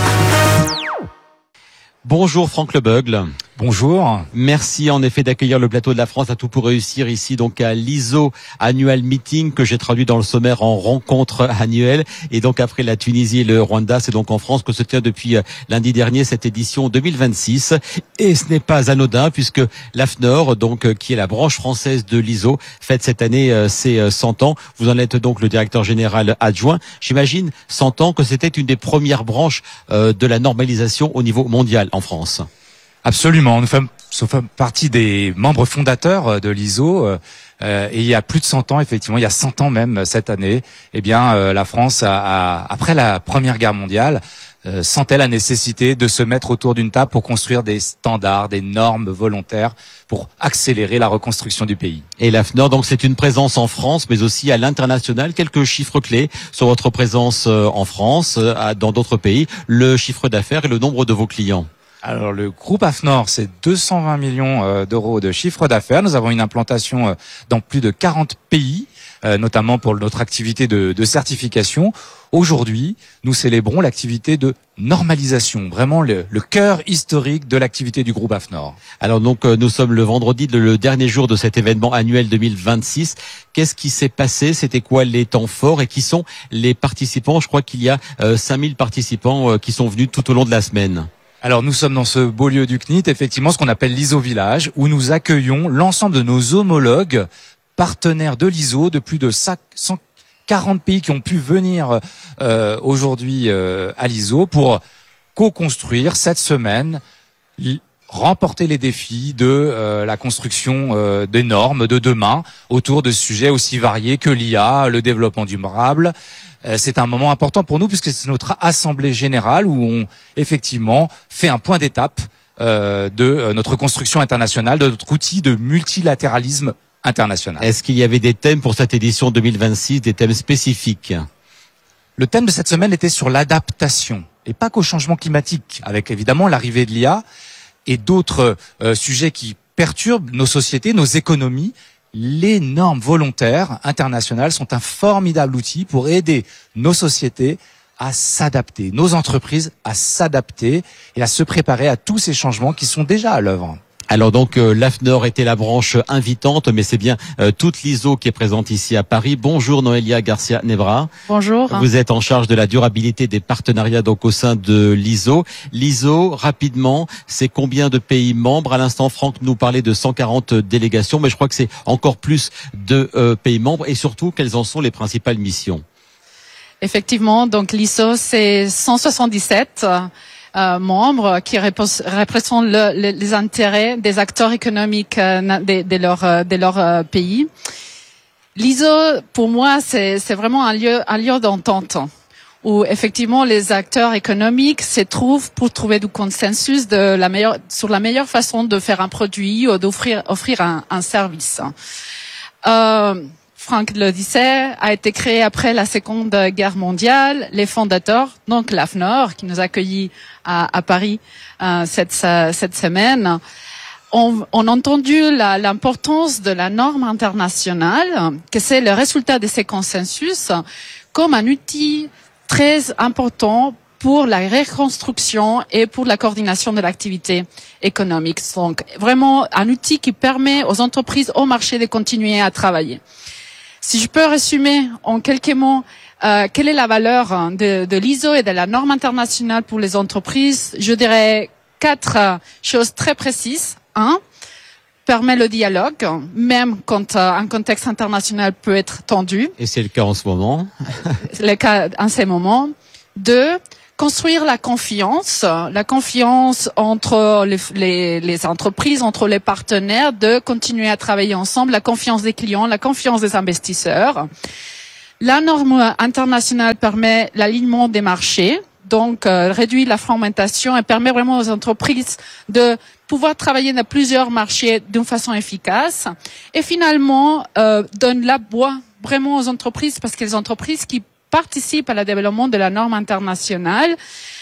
Bonjour Franck Lebeugle. Bonjour. Merci en effet d'accueillir le plateau de La France à tout pour réussir ici donc à l'ISO Annual Meeting que j'ai traduit dans le sommaire en rencontre annuelle. Et donc après la Tunisie et le Rwanda, c'est donc en France que se tient depuis lundi dernier cette édition 2026. Et ce n'est pas anodin puisque l'AFNOR, donc qui est la branche française de l'ISO, fête cette année ses 100 ans. Vous en êtes donc le directeur général adjoint. J'imagine 100 ans que c'était une des premières branches de la normalisation au niveau mondial en France. Absolument, nous faisons partie des membres fondateurs de l'ISO et il y a plus de 100 ans, effectivement, il y a 100 ans même cette année, la France, après la Première Guerre mondiale, sentait la nécessité de se mettre autour d'une table pour construire des standards, des normes volontaires pour accélérer la reconstruction du pays. Et l'AFNOR, donc c'est une présence en France, mais aussi à l'international. Quelques chiffres clés sur votre présence en France, dans d'autres pays, le chiffre d'affaires et le nombre de vos clients. Alors le groupe AFNOR, c'est 220 millions d'euros de chiffre d'affaires. Nous avons une implantation dans plus de 40 pays, notamment pour notre activité de certification. Aujourd'hui, nous célébrons l'activité de normalisation, vraiment le cœur historique de l'activité du groupe AFNOR. Alors donc nous sommes le vendredi, le dernier jour de cet événement annuel 2026. Qu'est-ce qui s'est passé? C'était quoi les temps forts et qui sont les participants? Je crois qu'il y a 5000 participants qui sont venus tout au long de la semaine. Alors nous sommes dans ce beau lieu du CNIT, effectivement ce qu'on appelle l'ISO Village, où nous accueillons l'ensemble de nos homologues partenaires de l'ISO de plus de 140 pays qui ont pu venir aujourd'hui à l'ISO pour co-construire cette semaine, remporter les défis de la construction des normes de demain autour de sujets aussi variés que l'IA, le développement durable. C'est un moment important pour nous puisque c'est notre assemblée générale où on effectivement fait un point d'étape de notre construction internationale, de notre outil de multilatéralisme international. Est-ce qu'il y avait des thèmes pour cette édition 2026, des thèmes spécifiques? Le thème de cette semaine était sur l'adaptation et pas qu'au changement climatique, avec évidemment l'arrivée de l'IA et d'autres sujets qui perturbent nos sociétés, nos économies. Les normes volontaires internationales sont un formidable outil pour aider nos sociétés à s'adapter, nos entreprises à s'adapter et à se préparer à tous ces changements qui sont déjà à l'œuvre. Alors donc l'AFNOR était la branche invitante, mais c'est bien toute l'ISO qui est présente ici à Paris. Bonjour Noélia Garcia-Nebra. Bonjour. Vous êtes en charge de la durabilité des partenariats donc au sein de l'ISO. L'ISO, rapidement, c'est combien de pays membres? À l'instant, Franck nous parlait de 140 délégations, mais je crois que c'est encore plus de pays membres. Et surtout, quelles en sont les principales missions? Effectivement, donc l'ISO, c'est 177 membres qui représentent les intérêts des acteurs économiques de leur pays. L'ISO, pour moi, c'est vraiment un lieu d'entente où effectivement les acteurs économiques se trouvent pour trouver du consensus sur la meilleure façon de faire un produit ou offrir un service. Franck le disait, a été créé après la Seconde Guerre mondiale. Les fondateurs, donc l'AFNOR, qui nous a accueillis à Paris cette semaine, ont entendu l'importance de la norme internationale, que c'est le résultat de ces consensus, comme un outil très important pour la reconstruction et pour la coordination de l'activité économique. Donc, vraiment un outil qui permet aux entreprises, au marché de continuer à travailler. Si je peux résumer en quelques mots, quelle est la valeur de l'ISO et de la norme internationale pour les entreprises, je dirais 4 choses très précises. 1, permet le dialogue, même quand un contexte international peut être tendu. Et c'est le cas en ce moment. Le cas en ces moments. 2, construire la confiance entre les entreprises, entre les partenaires, de continuer à travailler ensemble, la confiance des clients, la confiance des investisseurs. La norme internationale permet l'alignement des marchés, donc réduit la fragmentation et permet vraiment aux entreprises de pouvoir travailler dans plusieurs marchés d'une façon efficace. Et finalement, donne la voix vraiment aux entreprises, parce que les entreprises qui participent à le développement de la norme internationale,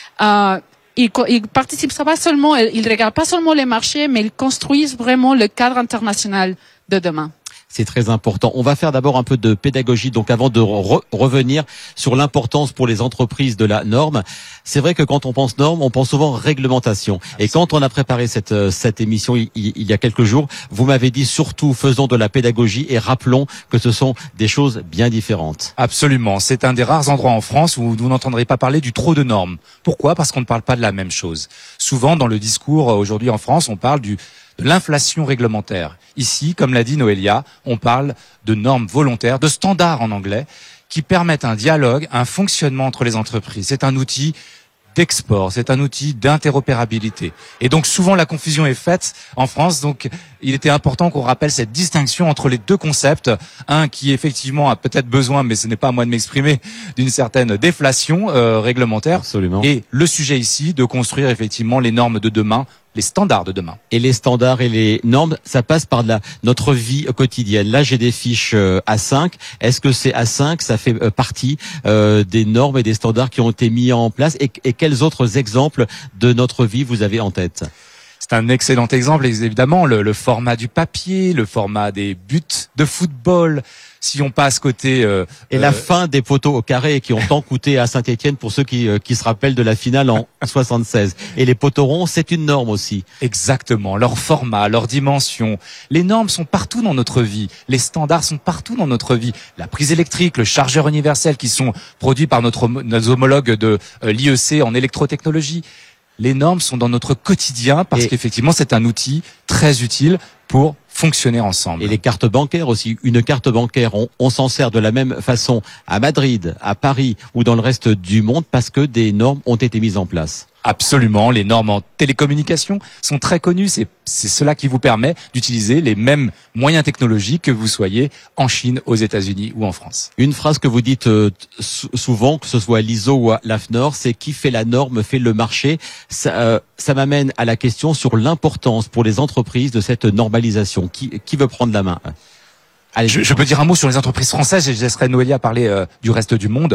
ils participent pas seulement, ils regardent pas seulement les marchés, mais ils construisent vraiment le cadre international de demain. C'est très important. On va faire d'abord un peu de pédagogie, donc avant de revenir sur l'importance pour les entreprises de la norme. C'est vrai que quand on pense norme, on pense souvent réglementation. Et quand on a préparé cette émission il y a quelques jours, vous m'avez dit surtout faisons de la pédagogie et rappelons que ce sont des choses bien différentes. Absolument. C'est un des rares endroits en France où vous n'entendrez pas parler du trop de normes. Pourquoi ? Parce qu'on ne parle pas de la même chose. Souvent, dans le discours aujourd'hui en France, on parle de l'inflation réglementaire. Ici, comme l'a dit Noélia, on parle de normes volontaires, de standards en anglais, qui permettent un dialogue, un fonctionnement entre les entreprises. C'est un outil d'export, c'est un outil d'interopérabilité. Et donc souvent la confusion est faite en France, donc il était important qu'on rappelle cette distinction entre les deux concepts, un qui effectivement a peut-être besoin, mais ce n'est pas à moi de m'exprimer, d'une certaine déflation réglementaire. Absolument. Et le sujet ici, de construire effectivement les normes de demain, les standards de demain. Et les standards et les normes, ça passe par notre vie quotidienne. Là, j'ai des fiches A5. Est-ce que ces A5, ça fait partie des normes et des standards qui ont été mis en place et quels autres exemples de notre vie vous avez en tête ? C'est un excellent exemple, évidemment, le format du papier, le format des buts de football. Si on passe côté... et la fin des poteaux au carré qui ont tant coûté à Saint-Étienne pour ceux qui se rappellent de la finale en 76. Et les poteaux ronds, c'est une norme aussi. Exactement, leur format, leur dimension. Les normes sont partout dans notre vie. Les standards sont partout dans notre vie. La prise électrique, le chargeur universel qui sont produits par nos homologues de l'IEC en électrotechnologie. Les normes sont dans notre quotidien parce qu'effectivement, c'est un outil très utile pour fonctionner ensemble. Et les cartes bancaires aussi. Une carte bancaire, on s'en sert de la même façon à Madrid, à Paris ou dans le reste du monde parce que des normes ont été mises en place. Absolument, les normes en télécommunication sont très connues. C'est cela qui vous permet d'utiliser les mêmes moyens technologiques que vous soyez en Chine, aux États-Unis ou en France. Une phrase que vous dites souvent, que ce soit l'ISO ou l'AFNOR, c'est qui fait la norme fait le marché. Ça m'amène à la question sur l'importance pour les entreprises de cette normalisation. Qui veut prendre la main ? Allez, je peux dire un mot sur les entreprises françaises et je laisserai Noélia parler du reste du monde.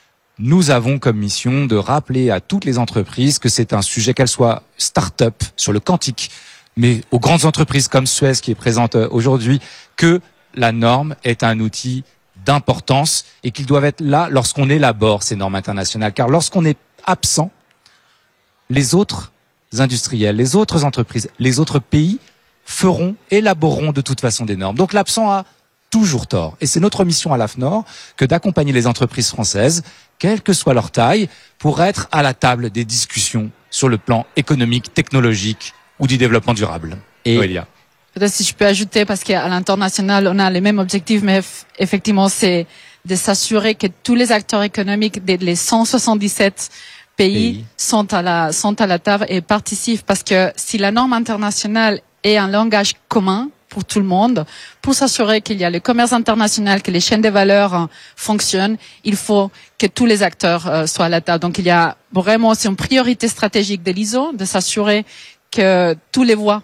Nous avons comme mission de rappeler à toutes les entreprises que c'est un sujet, qu'elles soient start-up sur le quantique, mais aux grandes entreprises comme Suez qui est présente aujourd'hui, que la norme est un outil d'importance et qu'ils doivent être là lorsqu'on élabore ces normes internationales. Car lorsqu'on est absent, les autres industriels, les autres entreprises, les autres pays élaboreront de toute façon des normes. Donc l'absent a toujours tort. Et c'est notre mission à l'AFNOR que d'accompagner les entreprises françaises, quelle que soit leur taille, pour être à la table des discussions sur le plan économique, technologique ou du développement durable. Et Noélia. Peut-être si je peux ajouter, parce qu'à l'international, on a les mêmes objectifs, mais effectivement, c'est de s'assurer que tous les acteurs économiques, les 177 pays sont à la table et participent, parce que si la norme internationale est un langage commun pour tout le monde, pour s'assurer qu'il y a le commerce international, que les chaînes de valeur fonctionnent, il faut que tous les acteurs soient à la table. Donc il y a vraiment, c'est une priorité stratégique de l'ISO de s'assurer que tous les voix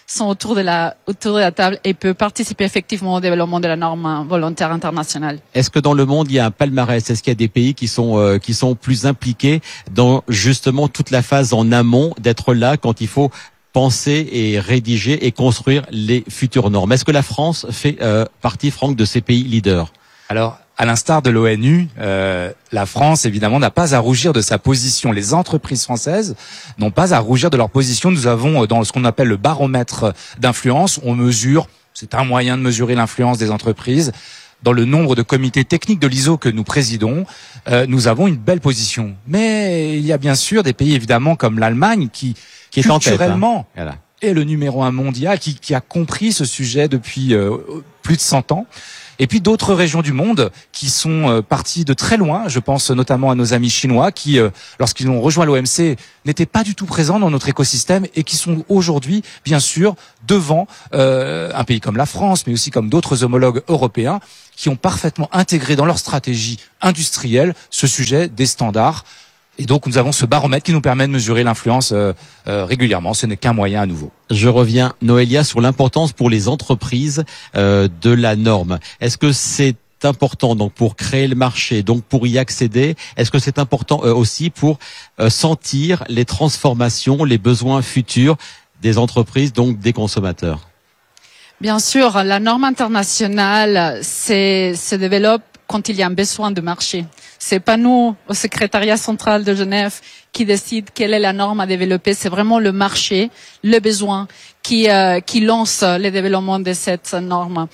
sont autour de la table et peuvent participer effectivement au développement de la norme volontaire internationale. Est-ce que dans le monde, il y a un palmarès? Est-ce qu'il y a des pays qui sont plus impliqués dans justement toute la phase en amont, d'être là quand il faut penser et rédiger et construire les futures normes? Est-ce que la France fait partie, Franck, de ces pays leaders? Alors, à l'instar de l'ONU, la France, évidemment, n'a pas à rougir de sa position. Les entreprises françaises n'ont pas à rougir de leur position. Nous avons, dans ce qu'on appelle le baromètre d'influence, on mesure, c'est un moyen de mesurer l'influence des entreprises. Dans le nombre de comités techniques de l'ISO que nous présidons, nous avons une belle position. Mais il y a bien sûr des pays, évidemment, comme l'Allemagne, qui est en tête, culturellement, Voilà. est le numéro 1 mondial, qui a compris ce sujet depuis plus de 100 ans. Et puis d'autres régions du monde qui sont parties de très loin. Je pense notamment à nos amis chinois qui, lorsqu'ils ont rejoint l'OMC, n'étaient pas du tout présents dans notre écosystème et qui sont aujourd'hui, bien sûr, devant un pays comme la France, mais aussi comme d'autres homologues européens, qui ont parfaitement intégré dans leur stratégie industrielle ce sujet des standards. Et donc, nous avons ce baromètre qui nous permet de mesurer l'influence régulièrement. Ce n'est qu'un moyen à nouveau. Je reviens, Noélia, sur l'importance pour les entreprises de la norme. Est-ce que c'est important donc pour créer le marché, donc pour y accéder? Est-ce que c'est important aussi pour sentir les transformations, les besoins futurs des entreprises, donc des consommateurs? Bien sûr, la norme internationale se développe quand il y a un besoin de marché. C'est pas nous, au secrétariat central de Genève, qui décide quelle est la norme à développer. C'est vraiment le marché, le besoin qui lance le développement de cette norme.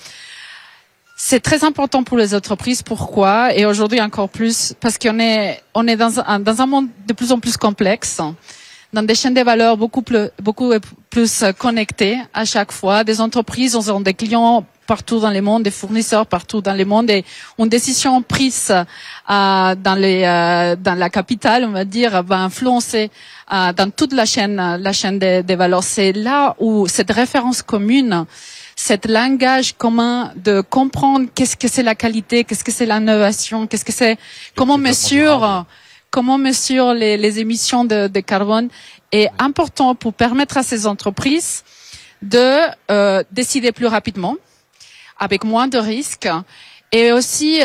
C'est très important pour les entreprises. Pourquoi? Et aujourd'hui encore plus, parce qu'on est dans un monde de plus en plus complexe, dans des chaînes de valeur beaucoup plus connectées à chaque fois. Des entreprises ont des clients partout dans le monde, des fournisseurs partout dans le monde, et une décision prise dans la capitale, on va dire, va influencer dans toute la chaîne des valeurs. C'est là où cette référence commune, cet langage commun de comprendre qu'est-ce que c'est la qualité, qu'est-ce que c'est l'innovation, qu'est-ce que c'est, comment mesure les émissions de carbone, est important pour permettre à ces entreprises de décider plus rapidement, avec moins de risques, et aussi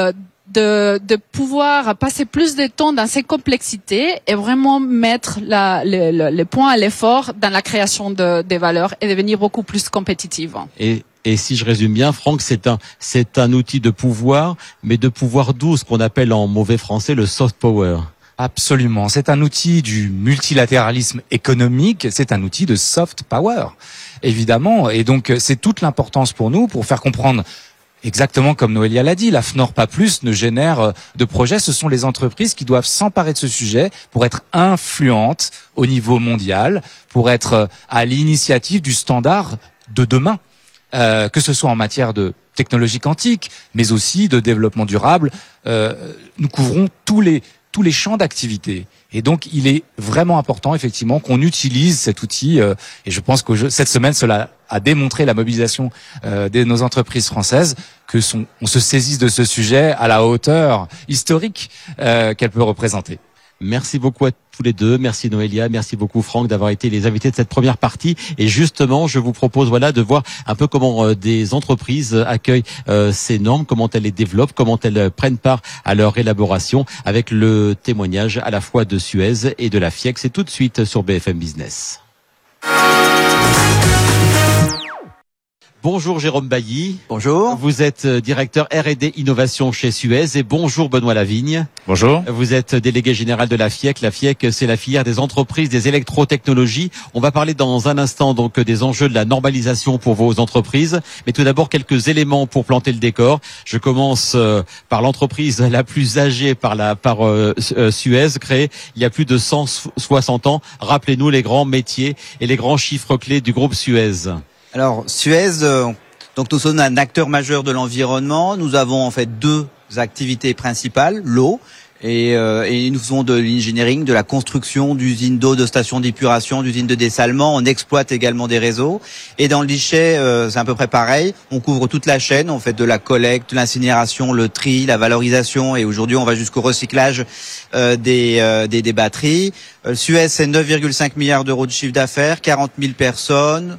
de pouvoir passer plus de temps dans ces complexités et vraiment mettre le point à l'effort dans la création des valeurs et devenir beaucoup plus compétitive. Et si je résume bien, Franck, c'est un outil de pouvoir, mais de pouvoir doux, ce qu'on appelle en mauvais français le soft power. Absolument. C'est un outil du multilatéralisme économique, c'est un outil de soft power, évidemment. Et donc, c'est toute l'importance pour nous, pour faire comprendre, exactement comme Noélia l'a dit, la FNORPA Plus ne génère de projets. Ce sont les entreprises qui doivent s'emparer de ce sujet pour être influentes au niveau mondial, pour être à l'initiative du standard de demain, que ce soit en matière de technologie quantique, mais aussi de développement durable. Nous couvrons tous les champs d'activité. Et donc, il est vraiment important, effectivement, qu'on utilise cet outil. Et je pense que cette semaine, cela a démontré la mobilisation de nos entreprises françaises, on se saisisse de ce sujet à la hauteur historique qu'elle peut représenter. Merci beaucoup à tous les deux. Merci Noélia, merci beaucoup Franck d'avoir été les invités de cette première partie. Et justement, je vous propose de voir un peu comment des entreprises accueillent ces normes, comment elles les développent, comment elles prennent part à leur élaboration, avec le témoignage à la fois de Suez et de la FIEC. C'est tout de suite sur BFM Business. Bonjour Jérôme Bailly. Bonjour. Vous êtes directeur R&D Innovation chez Suez, et bonjour Benoît Lavigne. Bonjour. Vous êtes délégué général de la FIEC. La FIEC, c'est la filière des entreprises des électrotechnologies. On va parler dans un instant donc des enjeux de la normalisation pour vos entreprises. Mais tout d'abord, quelques éléments pour planter le décor. Je commence par l'entreprise la plus âgée par Suez, créée il y a plus de 160 ans. Rappelez-nous les grands métiers et les grands chiffres clés du groupe Suez. Alors Suez, donc nous sommes un acteur majeur de l'environnement. Nous avons en fait deux activités principales, l'eau et nous faisons de l'engineering, de la construction d'usines d'eau, de stations d'épuration, d'usines de dessalement. On exploite également des réseaux. Et dans le déchet, c'est à peu près pareil. On couvre toute la chaîne. On fait de la collecte, l'incinération, le tri, la valorisation. Et aujourd'hui, on va jusqu'au recyclage des batteries. Suez, c'est 9,5 milliards d'euros de chiffre d'affaires, 40 000 personnes.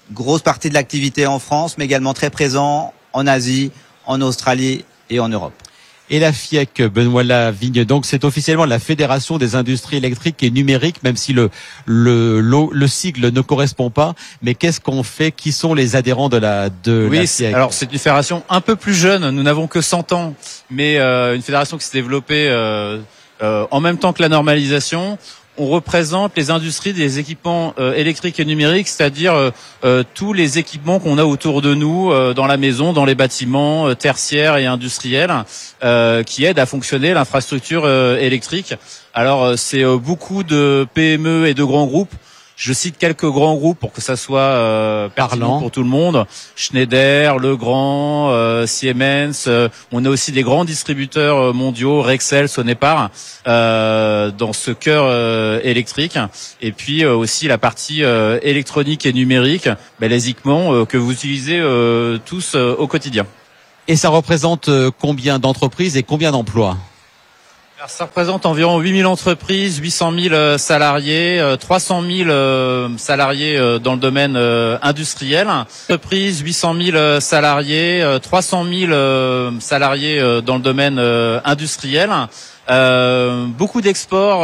grosse partie de l'activité en France, mais également très présent en Asie, en Australie et en Europe. Et la FIEC, Benoît Lavigne, donc c'est officiellement la Fédération des industries électriques et numériques, même si le sigle ne correspond pas. Mais qu'est-ce qu'on fait? Qui sont les adhérents de la FIEC? Alors c'est une fédération un peu plus jeune. Nous n'avons que 100 ans, mais une fédération qui s'est développée en même temps que la normalisation. On représente les industries des équipements électriques et numériques, c'est-à-dire tous les équipements qu'on a autour de nous, dans la maison, dans les bâtiments tertiaires et industriels, qui aident à fonctionner l'infrastructure électrique. Alors c'est beaucoup de PME et de grands groupes. Je cite quelques grands groupes pour que ça soit pertinent pour tout le monde. Schneider, Legrand, Siemens. On a aussi des grands distributeurs mondiaux, Rexel, Sonepar, dans ce cœur électrique. Et puis aussi la partie électronique et numérique, les équipements que vous utilisez tous au quotidien. Et ça représente combien d'entreprises et combien d'emplois? Alors, ça représente environ 8000 entreprises, 800 000 salariés, 300 000 salariés dans le domaine industriel. Entreprises, 800 000 salariés, 300 000 salariés dans le domaine industriel. Beaucoup d'exports